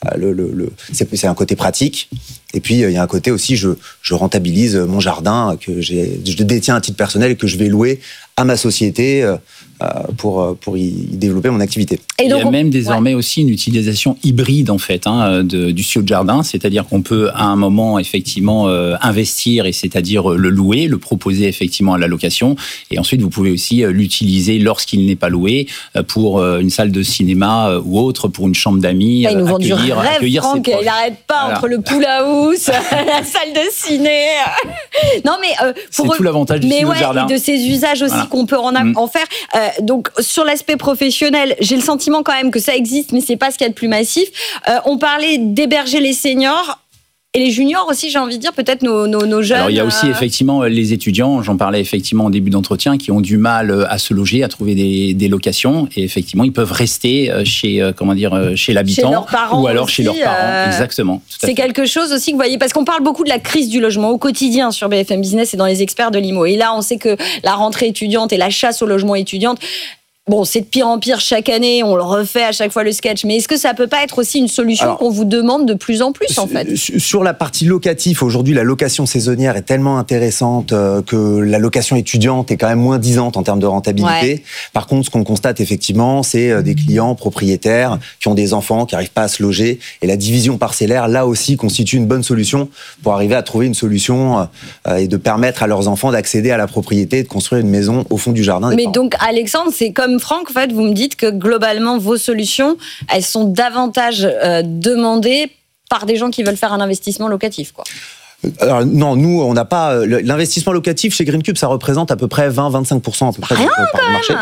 c'est un côté pratique. Et puis, il y a un côté aussi, je rentabilise mon jardin que je détiens à titre personnel et que je vais louer à ma société pour y développer mon activité. Et donc, il y a même désormais aussi une utilisation hybride, en fait, du studio de jardin, c'est-à-dire qu'on peut, à un moment, effectivement, investir, et c'est-à-dire le louer, le proposer, effectivement, à la location, et ensuite, vous pouvez aussi l'utiliser lorsqu'il n'est pas loué, pour une salle de cinéma ou autre, pour une chambre d'amis, ils nous vendent du rêve, Franck, il n'arrête pas entre le pool house, la salle de ciné. Non, mais c'est tout l'avantage du studio de jardin. Et de ces usages aussi qu'on peut en faire. Donc, sur l'aspect professionnel, j'ai le sentiment quand même que ça existe, mais c'est pas ce qu'il y a de plus massif. On parlait d'héberger les seniors. Et les juniors aussi, j'ai envie de dire, peut-être nos jeunes. Alors, il y a aussi effectivement les étudiants, j'en parlais effectivement au début d'entretien, qui ont du mal à se loger, à trouver des locations. Et effectivement, ils peuvent rester chez l'habitant. Chez leurs parents ou alors aussi, chez leurs parents. Exactement. C'est quelque chose aussi que vous voyez, parce qu'on parle beaucoup de la crise du logement au quotidien sur BFM Business et dans les experts de l'IMO. Et là, on sait que la rentrée étudiante et la chasse au logement étudiante, bon, c'est de pire en pire chaque année, on le refait à chaque fois le sketch, mais est-ce que ça peut pas être aussi une solution qu'on vous demande de plus en plus, en fait ? Sur la partie locative, aujourd'hui, la location saisonnière est tellement intéressante que la location étudiante est quand même moins disante en termes de rentabilité. Ouais. Par contre, ce qu'on constate effectivement, c'est des clients propriétaires qui ont des enfants, qui n'arrivent pas à se loger, et la division parcellaire, là aussi, constitue une bonne solution pour arriver à trouver une solution et de permettre à leurs enfants d'accéder à la propriété et de construire une maison au fond du jardin. Mais donc, Alexandre, c'est comme Franck, en fait, vous me dites que globalement, vos solutions, elles sont davantage demandées par des gens qui veulent faire un investissement locatif, quoi. Alors non, nous, on n'a pas... L'investissement locatif chez Green Cube, ça représente à peu près 20-25% à peu près du marché.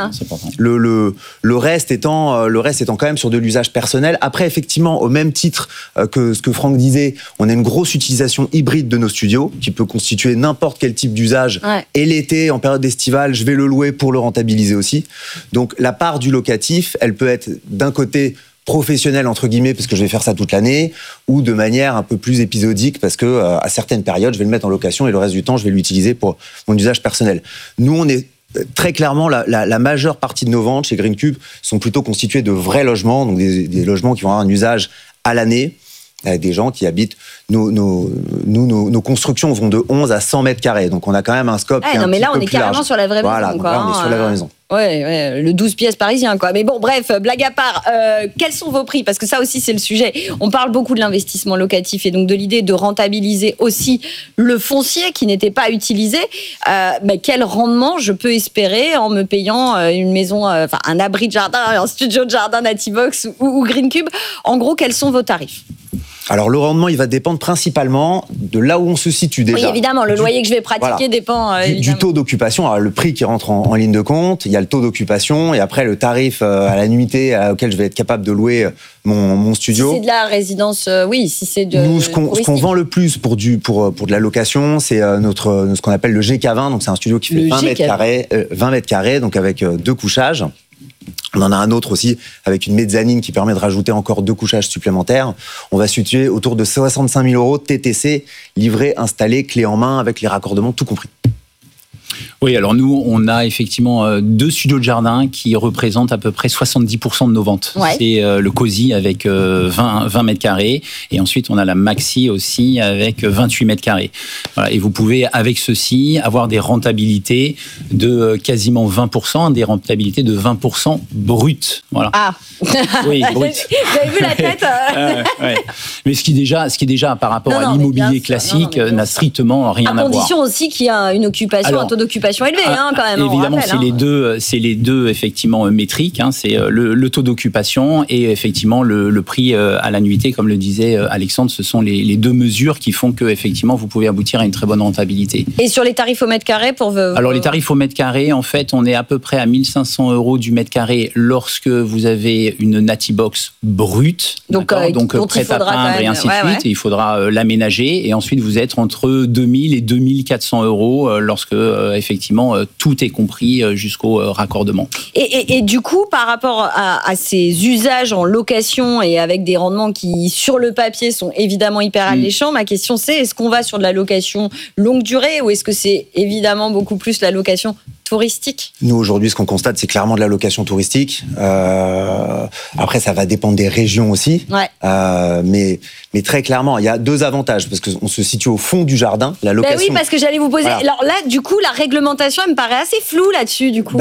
Le reste étant quand même sur de l'usage personnel. Après, effectivement, au même titre que ce que Franck disait, on a une grosse utilisation hybride de nos studios qui peut constituer n'importe quel type d'usage. Ouais. Et l'été, en période estivale, je vais le louer pour le rentabiliser aussi. Donc la part du locatif, elle peut être d'un côté professionnel entre guillemets parce que je vais faire ça toute l'année, ou de manière un peu plus épisodique parce que à certaines périodes je vais le mettre en location et le reste du temps je vais l'utiliser pour mon usage personnel. Nous on est très clairement la majeure partie de nos ventes chez Green Cube sont plutôt constituées de vrais logements, donc des logements qui vont avoir un usage à l'année, avec des gens qui habitent. Nos constructions vont de 11 à 100 mètres carrés, donc on a quand même un scope qui est un petit peu plus large. Là on est carrément sur la vraie maison. Voilà, donc là on est sur la vraie maison. Ouais, le 12 pièces parisien, quoi. Mais bon, bref, blague à part, quels sont vos prix? Parce que ça aussi, c'est le sujet. On parle beaucoup de l'investissement locatif et donc de l'idée de rentabiliser aussi le foncier qui n'était pas utilisé. Mais quel rendement je peux espérer en me payant une maison, un abri de jardin, un studio de jardin Natibox ou Green Cube? En gros, quels sont vos tarifs? Alors, le rendement, il va dépendre principalement de là où on se situe déjà. Oui, évidemment, le loyer que je vais pratiquer dépend du taux d'occupation. Alors, le prix qui rentre en ligne de compte, il y a le taux d'occupation et après le tarif à la nuitée auquel je vais être capable de louer mon studio. Si c'est de la résidence, oui, si c'est de nous, ce qu'on vend le plus pour de la location, c'est ce qu'on appelle le GK20. Donc, c'est un studio qui fait 20 mètres carrés, donc avec 2 couchages. On en a un autre aussi avec une mezzanine qui permet de rajouter encore 2 couchages supplémentaires. On va se situer autour de 65 000 € TTC, livré, installé, clé en main, avec les raccordements, tout compris. Oui, alors nous, on a effectivement 2 studios de jardin qui représentent à peu près 70% de nos ventes. Ouais. C'est le Cozy avec 20 mètres carrés et ensuite on a la Maxi aussi avec 28 mètres carrés. Voilà, et vous pouvez avec ceci avoir des rentabilités de quasiment 20%, des rentabilités de 20% brutes. Voilà. Ah. Oui, brut. Vous avez vu la tête ouais. Mais ce qui est déjà par rapport à l'immobilier classique n'a strictement rien à voir. À condition aussi qu'il y a une occupation, un taux d'occupation élevé, quand même. Évidemment, c'est les deux effectivement métriques. C'est le taux d'occupation et effectivement le prix à la nuitée, comme le disait Alexandre. Ce sont les 2 mesures qui font que effectivement vous pouvez aboutir à une très bonne rentabilité. Et sur les tarifs au mètre carré Alors les tarifs au mètre carré, en fait, on est à peu près à 1 500 € du mètre carré lorsque vous avez une Natibox brute, donc prête à peindre et ainsi de suite. Et il faudra l'aménager et ensuite vous êtes entre 2000 et 2400 € lorsque effectivement tout est compris jusqu'au raccordement. Et du coup, par rapport à ces usages en location et avec des rendements qui, sur le papier, sont évidemment hyper alléchants, ma question c'est, est-ce qu'on va sur de la location longue durée ou est-ce que c'est évidemment beaucoup plus la location touristique? Nous, aujourd'hui, ce qu'on constate, c'est clairement de la location touristique. Après, ça va dépendre des régions aussi. Ouais. Mais très clairement, il y a 2 avantages, parce qu'on se situe au fond du jardin. La location... oui, parce que j'allais vous poser... Voilà. Alors là, du coup, la réglementation, elle me paraît assez floue là-dessus, du coup.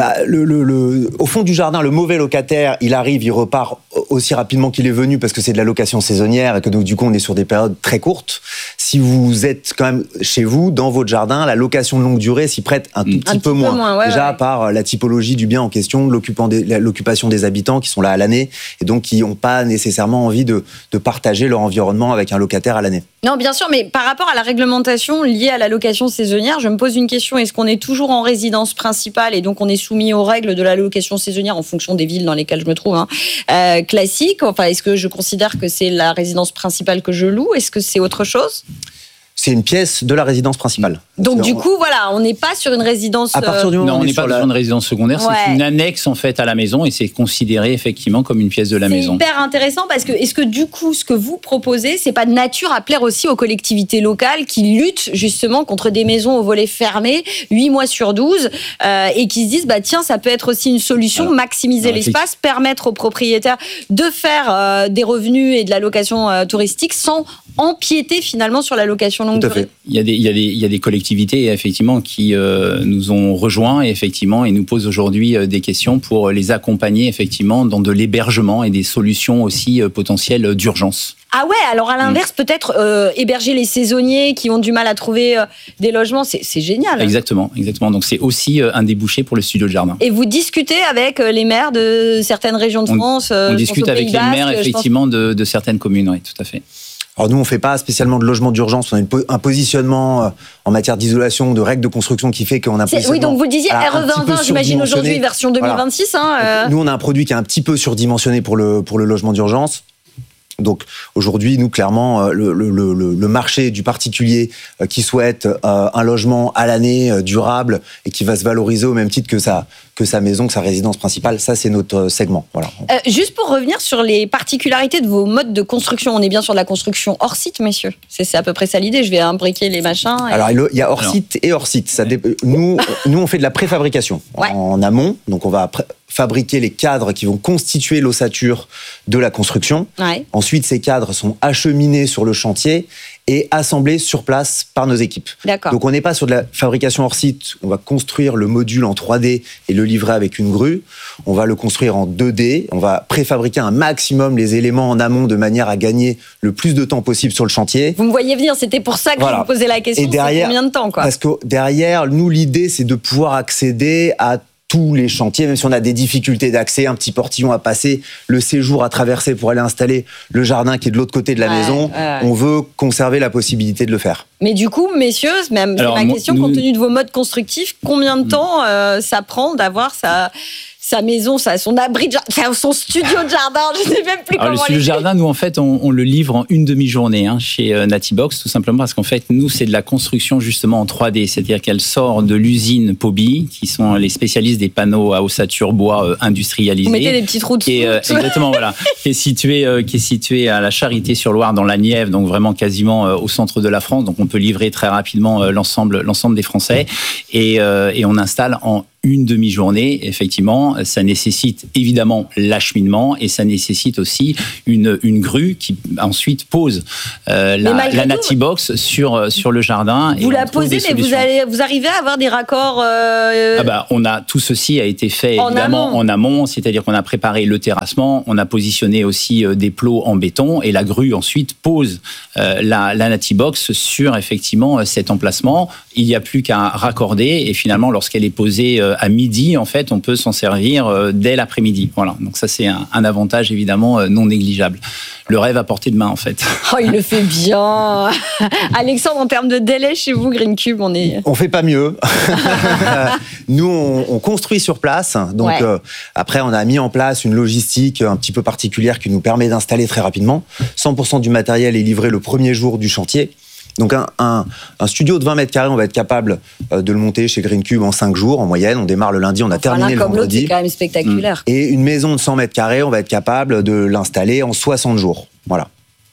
Au fond du jardin, le mauvais locataire, il arrive, il repart aussi rapidement qu'il est venu, parce que c'est de la location saisonnière, et que donc, du coup, on est sur des périodes très courtes. Si vous êtes quand même chez vous, dans votre jardin, la location de longue durée s'y prête un tout petit peu moins. Déjà, par la typologie du bien en question, l'occupation des habitants qui sont là à l'année et donc qui n'ont pas nécessairement envie de partager leur environnement avec un locataire à l'année. Non, bien sûr, mais par rapport à la réglementation liée à la location saisonnière, je me pose une question. Est-ce qu'on est toujours en résidence principale et donc on est soumis aux règles de la location saisonnière en fonction des villes dans lesquelles je me trouve, classique? Enfin, est-ce que je considère que c'est la résidence principale que je loue? Est-ce que c'est autre chose? C'est une pièce de la résidence principale. Donc du coup, voilà, on n'est pas sur une résidence... À partir du moment où on n'est pas sur une résidence secondaire, c'est une annexe en fait à la maison et c'est considéré effectivement comme une pièce de la maison. C'est hyper intéressant parce que est-ce que du coup, ce que vous proposez, c'est pas de nature à plaire aussi aux collectivités locales qui luttent justement contre des maisons aux volets fermés 8 mois sur 12 et qui se disent, tiens, ça peut être aussi une solution, maximiser l'espace, permettre aux propriétaires de faire des revenus et de la location touristique sans empiéter finalement sur la location longue durée. Il y a des collectivités effectivement qui nous ont rejoints et effectivement et nous posent aujourd'hui des questions pour les accompagner effectivement dans de l'hébergement et des solutions aussi potentielles d'urgence. Ah ouais, alors à l'inverse, peut-être héberger les saisonniers qui ont du mal à trouver des logements, c'est génial. Exactement. Donc c'est aussi un débouché pour le studio de jardin. Et vous discutez avec les maires de certaines régions de France? On discute avec les maires effectivement de certaines communes, oui, tout à fait. Alors nous, on ne fait pas spécialement de logement d'urgence. On a un positionnement en matière d'isolation, de règles de construction qui fait qu'on a... Oui, donc vous disiez RE 2020, j'imagine aujourd'hui, version 2026. Voilà. Nous, on a un produit qui est un petit peu surdimensionné pour le logement d'urgence. Donc aujourd'hui, nous, clairement, le marché du particulier qui souhaite un logement à l'année durable et qui va se valoriser au même titre que sa maison, que sa résidence principale, ça, c'est notre segment. Voilà. Juste pour revenir sur les particularités de vos modes de construction, on est bien sur de la construction hors site, messieurs. C'est à peu près ça l'idée, je vais imbriquer les machins. Alors, il y a hors site et hors site. Nous, on fait de la préfabrication en amont, donc on va fabriquer les cadres qui vont constituer l'ossature de la construction. Ouais. Ensuite, ces cadres sont acheminés sur le chantier et assemblés sur place par nos équipes. D'accord. Donc on n'est pas sur de la fabrication hors site, on va construire le module en 3D et le livrer avec une grue, on va le construire en 2D, on va préfabriquer un maximum les éléments en amont de manière à gagner le plus de temps possible sur le chantier. Vous me voyez venir, c'était pour ça que je vous posais la question, c'est combien de temps, quoi? Parce que derrière, nous, l'idée, c'est de pouvoir accéder à tous les chantiers, même si on a des difficultés d'accès, un petit portillon à passer, le séjour à traverser pour aller installer le jardin qui est de l'autre côté de la maison, on veut conserver la possibilité de le faire. Mais du coup, messieurs, même c'est ma question, compte tenu de vos modes constructifs, combien de temps ça prend d'avoir sa maison, son abri de jardin, son studio de jardin, je ne sais même plus comment. Le studio de jardin, nous en fait, on le livre en une demi-journée chez Natibox, tout simplement parce qu'en fait, nous, c'est de la construction justement en 3D, c'est-à-dire qu'elle sort de l'usine Poby, qui sont les spécialistes des panneaux à ossature bois industrialisés. Vous mettez des petits trous dessous. Exactement, voilà. qui est situé à la Charité-sur-Loire dans la Nièvre, donc vraiment quasiment au centre de la France. Donc on peut livrer très rapidement l'ensemble des Français et on installe en une demi-journée, effectivement. Ça nécessite évidemment l'acheminement et ça nécessite aussi une grue qui ensuite pose la Natibox sur le jardin. Vous la posez, mais vous arrivez à avoir des raccords tout ceci a été fait évidemment en amont, c'est-à-dire qu'on a préparé le terrassement, on a positionné aussi des plots en béton et la grue ensuite pose la Natibox sur effectivement cet emplacement. Il n'y a plus qu'à raccorder et finalement lorsqu'elle est posée à midi, en fait, on peut s'en servir dès l'après-midi. Voilà. Donc ça, c'est un avantage évidemment non négligeable. Le rêve à portée de main, en fait. Oh, il le fait bien. Alexandre, en termes de délai, chez vous, Green Cube, on fait pas mieux. Nous, on construit sur place. Donc après, on a mis en place une logistique un petit peu particulière qui nous permet d'installer très rapidement. 100% du matériel est livré le premier jour du chantier. Donc un studio de 20 mètres carrés, on va être capable de le monter chez Green Cube en 5 jours en moyenne. On démarre le lundi, on a terminé le vendredi. C'est quand même spectaculaire. Et une maison de 100 mètres carrés, on va être capable de l'installer en 60 jours. Voilà.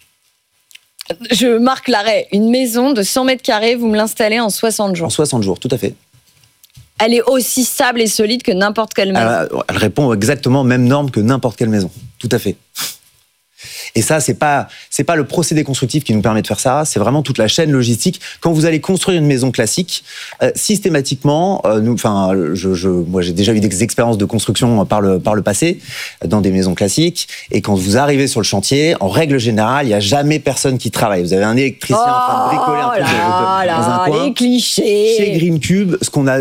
Je marque l'arrêt. Une maison de 100 mètres carrés, vous me l'installez en 60 jours. En 60 jours, tout à fait. Elle est aussi stable et solide que n'importe quelle maison. Elle répond exactement aux mêmes normes que n'importe quelle maison. Tout à fait. Et ça, c'est pas le procédé constructif qui nous permet de faire ça, c'est vraiment toute la chaîne logistique. Quand vous allez construire une maison classique, systématiquement, moi j'ai déjà eu des expériences de construction par le passé dans des maisons classiques. Et quand vous arrivez sur le chantier, en règle générale, il y a jamais personne qui travaille. Vous avez un électricien en train de bricoler un truc dans un coin. Les clichés. Chez Green Cube, ce qu'on a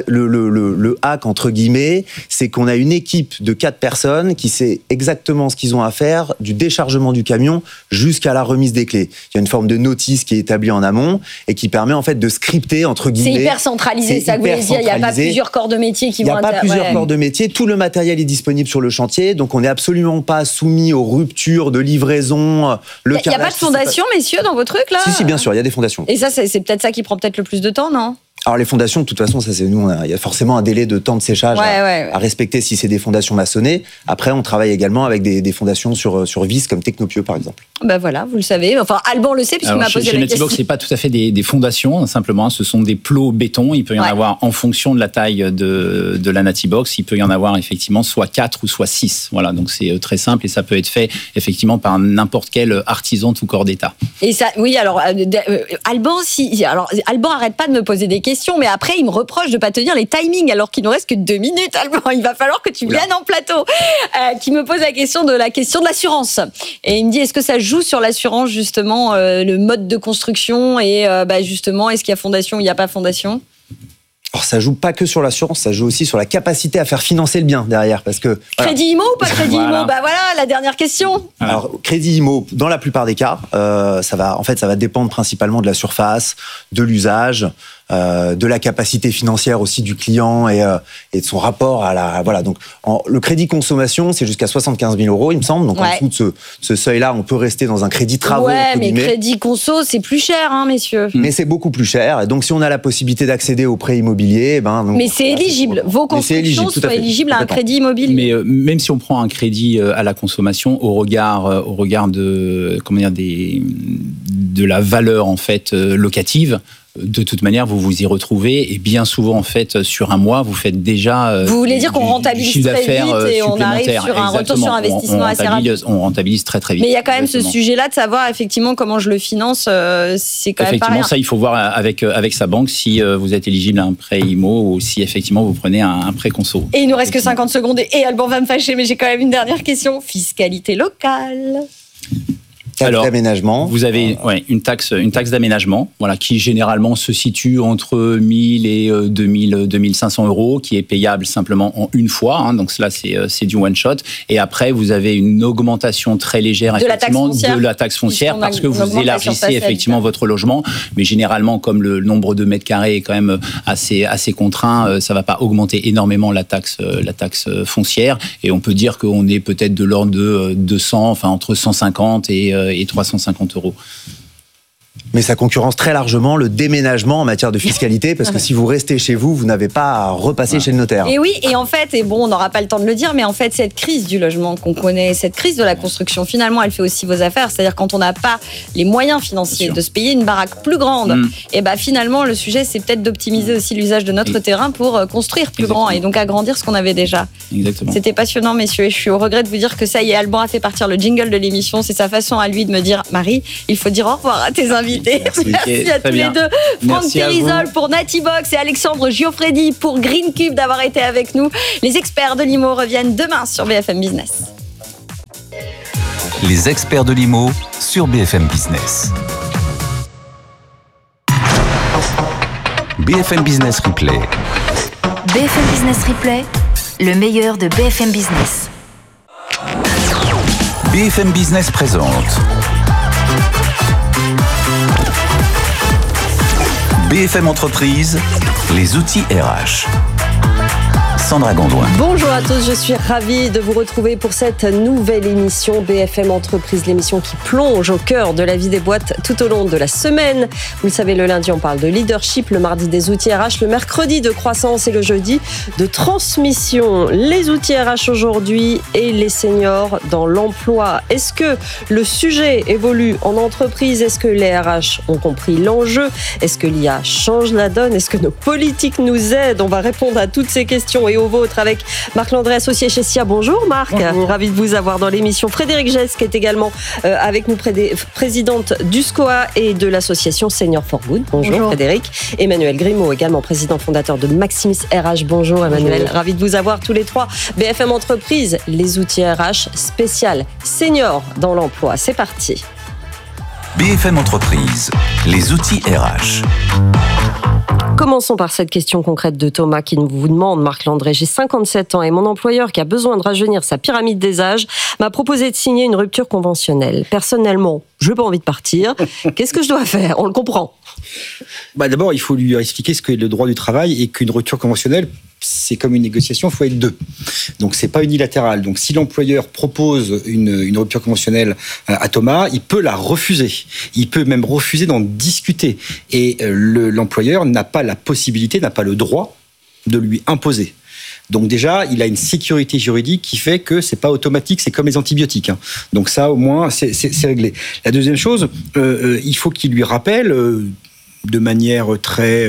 le hack entre guillemets, c'est qu'on a une équipe de 4 personnes qui sait exactement ce qu'ils ont à faire du déchargement du camion jusqu'à la remise des clés. Il y a une forme de notice qui est établie en amont et qui permet en fait de scripter entre guillemets. C'est hyper centralisé, ça que vous voulez dire. Il n'y a pas plusieurs corps de métier qui vont. Il n'y a pas plusieurs corps de métier. Tout le matériel est disponible sur le chantier, donc on n'est absolument pas soumis aux ruptures de livraison. Il n'y a pas de fondation, messieurs, dans vos trucs là? Si, bien sûr, il y a des fondations. Et ça, c'est peut-être ça qui prend peut-être le plus de temps, non? Alors les fondations, de toute façon, ça c'est nous. Il y a forcément un délai de temps de séchage à respecter si c'est des fondations maçonnées. Après, on travaille également avec des fondations sur vis comme Technopieux par exemple. Ben voilà, vous le savez. Enfin, Alban le sait puisqu'il m'a posé la question. Chez Natibox, c'est pas tout à fait des fondations, simplement. Ce sont des plots béton. Il peut y en avoir en fonction de la taille de la Natibox. Il peut y en avoir effectivement soit 4 ou soit 6. Voilà, donc c'est très simple et ça peut être fait effectivement par n'importe quel artisan tout corps d'État. Et ça, oui. Alors Alban, Alban arrête pas de me poser des questions, mais après il me reproche de pas tenir les timings alors qu'il nous reste que 2 minutes. Alban, il va falloir que tu viennes en plateau. Qui me pose la question de l'assurance et il me dit est-ce que ça joue sur l'assurance justement le mode de construction et justement est-ce qu'il y a fondation ou il n'y a pas fondation? Alors ça joue pas que sur l'assurance, ça joue aussi sur la capacité à faire financer le bien derrière, parce que crédit IMO ou pas crédit IMO? Bah voilà la dernière question. Alors crédit IMO, dans la plupart des cas, ça va dépendre principalement de la surface, de l'usage, de la capacité financière aussi du client et de son rapport à la Donc le crédit consommation, c'est jusqu'à 75 000 €, il me semble. Donc en dessous de ce seuil-là, on peut rester dans un crédit travaux. Ouais, mais crédit conso, c'est plus cher, hein, messieurs. Mais c'est beaucoup plus cher. Et donc si on a la possibilité d'accéder au prêt immobilier, mais c'est éligible. Vos constructions sont éligibles à un crédit immobilier. Mais même si on prend un crédit à la consommation, au regard de la valeur en fait locative. de toute manière, vous vous y retrouvez et bien souvent, en fait, sur un mois, vous faites déjà. Vous voulez dire qu'on rentabilise très vite et on arrive sur un retour sur investissement assez rapide. On rentabilise très très vite. Mais il y a quand même ce sujet-là de savoir effectivement comment je le finance. C'est quand même pas rien. Effectivement, ça, il faut voir avec sa banque si vous êtes éligible à un prêt IMO ou si effectivement vous prenez un prêt conso. Et il nous reste que 50 secondes et Alban va me fâcher, mais j'ai quand même une dernière question. Fiscalité locale. Taxe d'aménagement. Vous avez une taxe d'aménagement, voilà, qui généralement se situe entre 1000 et 2500 euros, qui est payable simplement en une fois. Hein, donc cela, c'est du one shot. Et après, vous avez une augmentation très légère effectivement de la taxe foncière parce que vous élargissez effectivement votre logement. Mais généralement, comme le nombre de mètres carrés est quand même assez contraint, ça va pas augmenter énormément la taxe foncière. Et on peut dire qu'on est peut-être de l'ordre de 200, enfin entre 150 et 350 euros. Mais ça concurrence très largement le déménagement en matière de fiscalité, parce que si vous restez chez vous, vous n'avez pas à repasser chez le notaire. Et oui, et en fait, on n'aura pas le temps de le dire, mais en fait, cette crise du logement qu'on connaît, cette crise de la construction, finalement, elle fait aussi vos affaires. C'est-à-dire quand on n'a pas les moyens financiers de se payer une baraque plus grande, et finalement, le sujet, c'est peut-être d'optimiser aussi l'usage de notre terrain pour construire plus grand et donc agrandir ce qu'on avait déjà. Exactement. C'était passionnant, messieurs, et je suis au regret de vous dire que ça y est, Alban a fait partir le jingle de l'émission. C'est sa façon à lui de me dire, Marie, il faut dire au revoir à tes invités. Merci à tous les deux. Franck Térizol pour Natibox et Alexandre Giofredi pour Green Cube d'avoir été avec nous. Les experts de l'IMO reviennent demain sur BFM Business. Les experts de l'IMO sur BFM Business. BFM Business Replay. BFM Business Replay, le meilleur de BFM Business. BFM Business présente BFM Entreprise, les outils RH. Sandra Gondouin. Bonjour à tous, je suis ravie de vous retrouver pour cette nouvelle émission BFM Entreprise, l'émission qui plonge au cœur de la vie des boîtes tout au long de la semaine. Vous le savez, le lundi on parle de leadership, le mardi des outils RH, le mercredi de croissance et le jeudi de transmission. Les outils RH aujourd'hui et les seniors dans l'emploi. Est-ce que le sujet évolue en entreprise? Est-ce que les RH ont compris l'enjeu? Est-ce que l'IA change la donne? Est-ce que nos politiques nous aident? On va répondre à toutes ces questions et aux vôtres avec Marc Landré, associé chez SIA. Bonjour Marc. Bonjour. Ravi de vous avoir dans l'émission. Frédéric Gess, qui est également avec nous, présidente du SCOA et de l'association Senior for Good. Bonjour Frédéric. Emmanuel Grimaud, également président fondateur de Maximis RH. Bonjour Emmanuel. Bonjour. Ravi de vous avoir tous les trois. BFM Entreprise, les outils RH spécial Senior dans l'emploi. C'est parti. BFM Entreprise, les outils RH. Commençons par cette question concrète de Thomas qui vous demande, Marc Landré, j'ai 57 ans et mon employeur qui a besoin de rajeunir sa pyramide des âges m'a proposé de signer une rupture conventionnelle. Personnellement, je n'ai pas envie de partir. Qu'est-ce que je dois faire? On le comprend. D'abord, il faut lui expliquer ce qu'est le droit du travail et qu'une rupture conventionnelle, c'est comme une négociation, il faut être deux. Donc, c'est pas unilatéral. Donc, si l'employeur propose une rupture conventionnelle à Thomas, il peut la refuser. Il peut même refuser d'en discuter. Et l'employeur n'a pas la possibilité, n'a pas le droit de lui imposer. Donc déjà, il a une sécurité juridique qui fait que c'est pas automatique, c'est comme les antibiotiques. Donc ça, au moins, c'est réglé. La deuxième chose, il faut qu'il lui rappelle de manière très,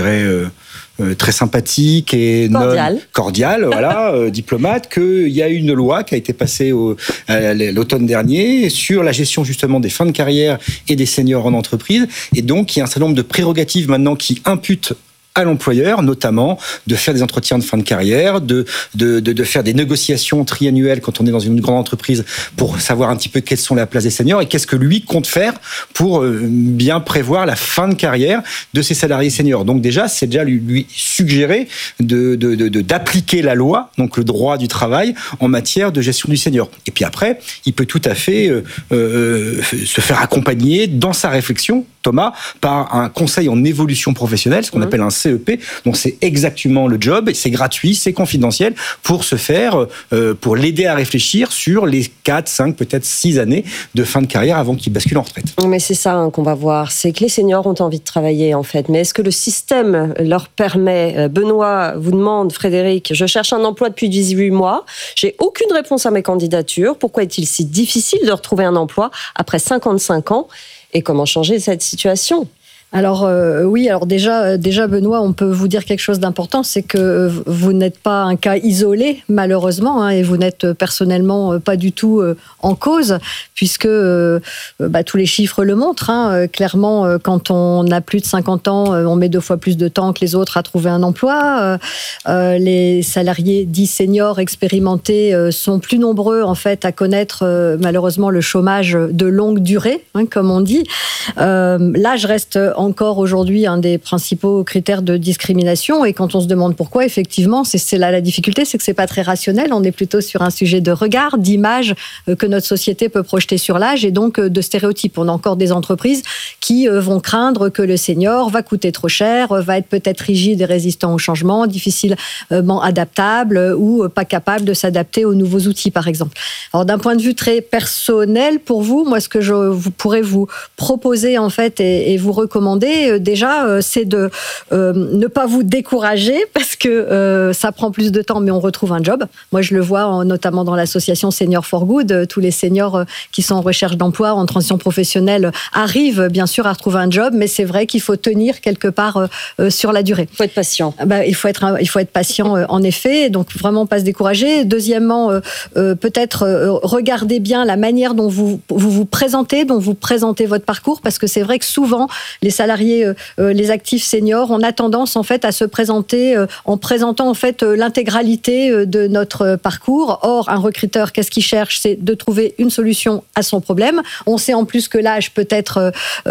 très sympathique et cordiale, voilà, diplomate, qu'il y a une loi qui a été passée l'automne dernier sur la gestion justement des fins de carrière et des seniors en entreprise, et donc il y a un certain nombre de prérogatives maintenant qui imputent à l'employeur, notamment de faire des entretiens de fin de carrière, de faire des négociations triannuelles quand on est dans une grande entreprise pour savoir un petit peu quelles sont les places des seniors et qu'est-ce que lui compte faire pour bien prévoir la fin de carrière de ses salariés seniors. Donc déjà, c'est déjà lui suggérer d'appliquer la loi, donc le droit du travail, en matière de gestion du senior. Et puis après, il peut tout à fait se faire accompagner dans sa réflexion, Thomas, par un conseil en évolution professionnelle, ce qu'on appelle un CEP. Donc c'est exactement le job, c'est gratuit, c'est confidentiel pour se faire, pour l'aider à réfléchir sur les 4, 5, peut-être 6 années de fin de carrière avant qu'il bascule en retraite. Mais c'est ça qu'on va voir, c'est que les seniors ont envie de travailler en fait. Mais est-ce que le système leur permet? Benoît vous demande, Frédéric, je cherche un emploi depuis 18 mois, j'ai aucune réponse à mes candidatures. Pourquoi est-il si difficile de retrouver un emploi après 55 ans? Et comment changer cette situation? Alors oui, alors déjà Benoît, on peut vous dire quelque chose d'important, c'est que vous n'êtes pas un cas isolé malheureusement, hein, et vous n'êtes personnellement pas du tout en cause, puisque tous les chiffres le montrent. Hein, clairement, quand on a plus de 50 ans, on met 2 fois plus de temps que les autres à trouver un emploi. Les salariés dits seniors expérimentés sont plus nombreux en fait à connaître malheureusement le chômage de longue durée, hein, comme on dit. L'âge reste encore aujourd'hui un des principaux critères de discrimination, et quand on se demande pourquoi, effectivement, c'est là la difficulté, c'est que c'est pas très rationnel. On est plutôt sur un sujet de regard, d'image que notre société peut projeter sur l'âge, et donc de stéréotypes. On a encore des entreprises qui vont craindre que le senior va coûter trop cher, va être peut-être rigide et résistant au changement, difficilement adaptable ou pas capable de s'adapter aux nouveaux outils, par exemple. Alors d'un point de vue très personnel pour vous, moi ce que je pourrais vous proposer en fait et vous recommander déjà, c'est de ne pas vous décourager, parce que ça prend plus de temps, mais on retrouve un job. Moi, je le vois notamment dans l'association Senior for Good. Tous les seniors qui sont en recherche d'emploi, en transition professionnelle, arrivent bien sûr à retrouver un job, mais c'est vrai qu'il faut tenir quelque part sur la durée. Il faut être patient. Il faut être patient en effet, donc vraiment pas se décourager. Deuxièmement, peut-être regardez bien la manière dont vous présentez, dont vous présentez votre parcours, parce que c'est vrai que souvent les salariés, les actifs seniors, on a tendance en fait à se présenter en présentant en fait l'intégralité de notre parcours. Or, un recruteur, qu'est-ce qu'il cherche ? C'est de trouver une solution à son problème. On sait en plus que l'âge peut être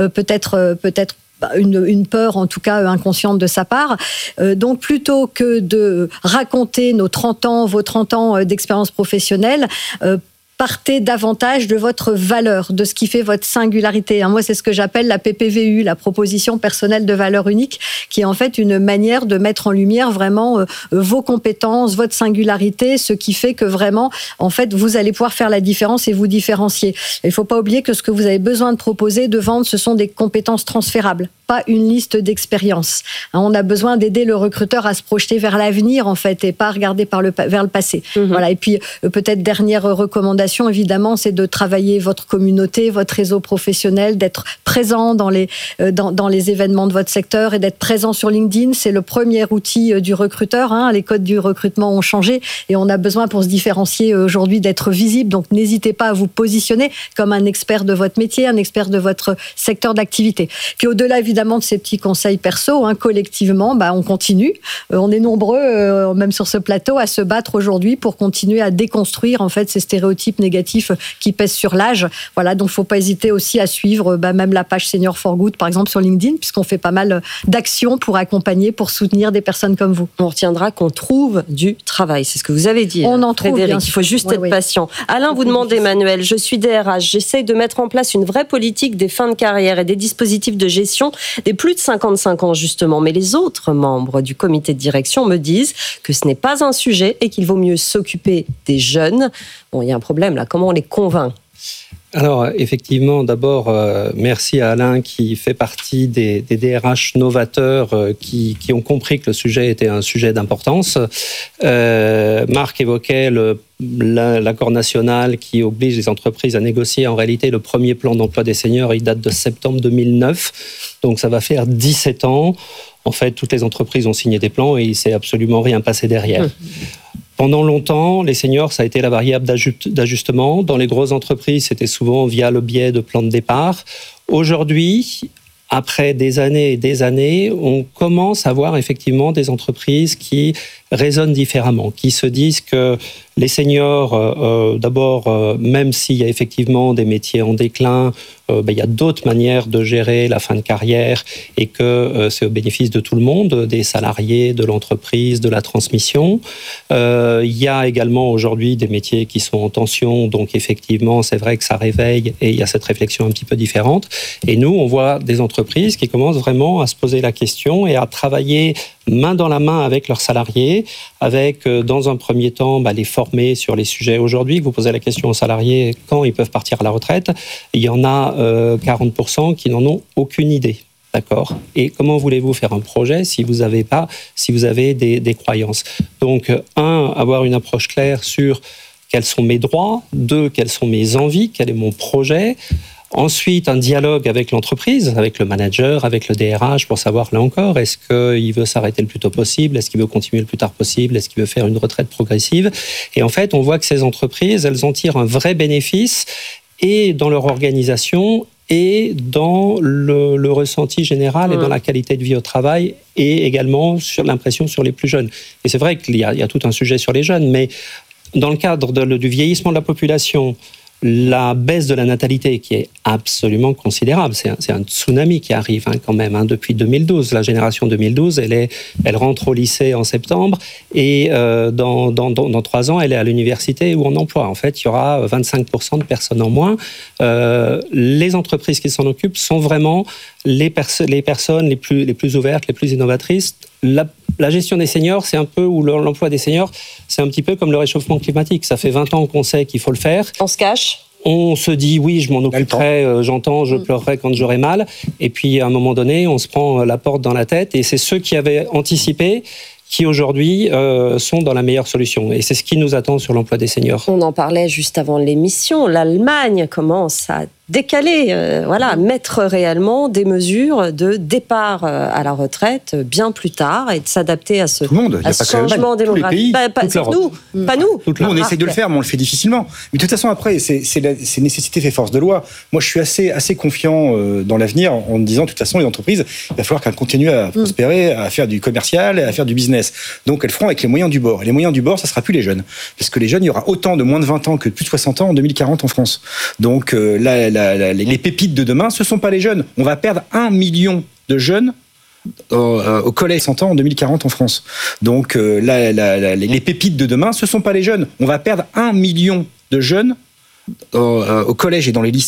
une peur, en tout cas inconsciente de sa part. Donc, plutôt que de raconter vos 30 ans d'expérience professionnelle, partez davantage de votre valeur, de ce qui fait votre singularité. Moi, c'est ce que j'appelle la PPVU, la proposition personnelle de valeur unique, qui est en fait une manière de mettre en lumière vraiment vos compétences, votre singularité, ce qui fait que vraiment, en fait, vous allez pouvoir faire la différence et vous différencier. Il ne faut pas oublier que ce que vous avez besoin de proposer, de vendre, ce sont des compétences transférables, pas une liste d'expériences. On a besoin d'aider le recruteur à se projeter vers l'avenir, en fait, et pas regarder vers le passé. Voilà. Et puis, peut-être dernière recommandation, évidemment, c'est de travailler votre communauté, votre réseau professionnel, d'être présent dans les événements de votre secteur et d'être présent sur LinkedIn. C'est le premier outil du recruteur. Les codes du recrutement ont changé et on a besoin pour se différencier aujourd'hui d'être visible. Donc, n'hésitez pas à vous positionner comme un expert de votre métier, un expert de votre secteur d'activité. Puis, au-delà, évidemment, de ces petits conseils perso, collectivement, on continue. On est nombreux, même sur ce plateau, à se battre aujourd'hui pour continuer à déconstruire, en fait, ces stéréotypes négatifs qui pèsent sur l'âge. Voilà, donc il ne faut pas hésiter aussi à suivre même la page Senior for Good, par exemple, sur LinkedIn, puisqu'on fait pas mal d'actions pour accompagner, pour soutenir des personnes comme vous. On retiendra qu'on trouve du travail, c'est ce que vous avez dit. On en trouve, Frédéric, il faut juste être patient. Alain vous demande, Emmanuel, je suis DRH, j'essaye de mettre en place une vraie politique des fins de carrière et des dispositifs de gestion des plus de 55 ans, justement. Mais les autres membres du comité de direction me disent que ce n'est pas un sujet et qu'il vaut mieux s'occuper des jeunes. Bon, il y a un problème là, comment on les convainc ? Alors, effectivement, d'abord, merci à Alain qui fait partie des DRH novateurs qui ont compris que le sujet était un sujet d'importance. Marc évoquait l'accord national qui oblige les entreprises à négocier. En réalité, le premier plan d'emploi des seniors, il date de septembre 2009. Donc, ça va faire 17 ans. En fait, toutes les entreprises ont signé des plans et il ne s'est absolument rien passé derrière. Pendant longtemps, les seniors, ça a été la variable d'ajustement. Dans les grosses entreprises, c'était souvent via le biais de plans de départ. Aujourd'hui, après des années et des années, on commence à voir effectivement des entreprises qui raisonnent différemment, qui se disent que les seniors, d'abord, même s'il y a effectivement des métiers en déclin, il y a d'autres manières de gérer la fin de carrière et que c'est au bénéfice de tout le monde, des salariés, de l'entreprise, de la transmission. Il y a également aujourd'hui des métiers qui sont en tension, donc effectivement, c'est vrai que ça réveille et il y a cette réflexion un petit peu différente. Et nous, on voit des entreprises qui commencent vraiment à se poser la question et à travailler main dans la main avec leurs salariés, avec, dans un premier temps, les former sur les sujets. Aujourd'hui, vous posez la question aux salariés quand ils peuvent partir à la retraite, il y en a 40% qui n'en ont aucune idée. D'accord ? Et comment voulez-vous faire un projet si vous avez des croyances ? Donc, avoir une approche claire sur quels sont mes droits, 2, quelles sont mes envies, quel est mon projet. Ensuite, un dialogue avec l'entreprise, avec le manager, avec le DRH, pour savoir, là encore, est-ce qu'il veut s'arrêter le plus tôt possible, est-ce qu'il veut continuer le plus tard possible, est-ce qu'il veut faire une retraite progressive. Et en fait, on voit que ces entreprises, elles en tirent un vrai bénéfice, et dans leur organisation, et dans le ressenti général, et dans la qualité de vie au travail, et également sur l'impression sur les plus jeunes. Et c'est vrai qu'il y a tout un sujet sur les jeunes, mais dans le cadre du vieillissement de la population, la baisse de la natalité qui est absolument considérable, c'est un tsunami qui arrive quand même depuis 2012. La génération 2012, elle rentre au lycée en septembre et dans 3 ans, elle est à l'université ou en emploi. En fait, il y aura 25% de personnes en moins. Les entreprises qui s'en occupent sont vraiment les personnes les plus ouvertes, les plus innovatrices. La gestion des seniors, c'est un peu, ou l'emploi des seniors, c'est un petit peu comme le réchauffement climatique. Ça fait 20 ans qu'on sait qu'il faut le faire. On se cache. On se dit, oui, je m'en occuperai, j'entends, je pleurerai quand j'aurai mal. Et puis, à un moment donné, on se prend la porte dans la tête. Et c'est ceux qui avaient anticipé qui aujourd'hui sont dans la meilleure solution. Et c'est ce qui nous attend sur l'emploi des seniors. On en parlait juste avant l'émission. L'Allemagne commence à décaler, mettre réellement des mesures de départ à la retraite bien plus tard et de s'adapter à ce changement démographique. Pas nous. Nous, on essaie de le faire, mais on le fait difficilement. Mais de toute façon, après, c'est nécessité fait force de loi. Moi, je suis assez confiant dans l'avenir en me disant, de toute façon, les entreprises, il va falloir qu'elles continuent à prospérer, à faire du commercial, à faire du business. Donc, elles feront avec les moyens du bord. Et les moyens du bord, ça sera plus les jeunes. Parce que les jeunes, il y aura autant de moins de 20 ans que de plus de 60 ans en 2040 en France. Donc, les pépites de demain, ce ne sont pas les jeunes. On va perdre 1 million de jeunes au collège 100 ans en 2040 en France. Donc, les pépites de demain, ce ne sont pas les jeunes. On va perdre 1 million de jeunes au collège et dans les lycées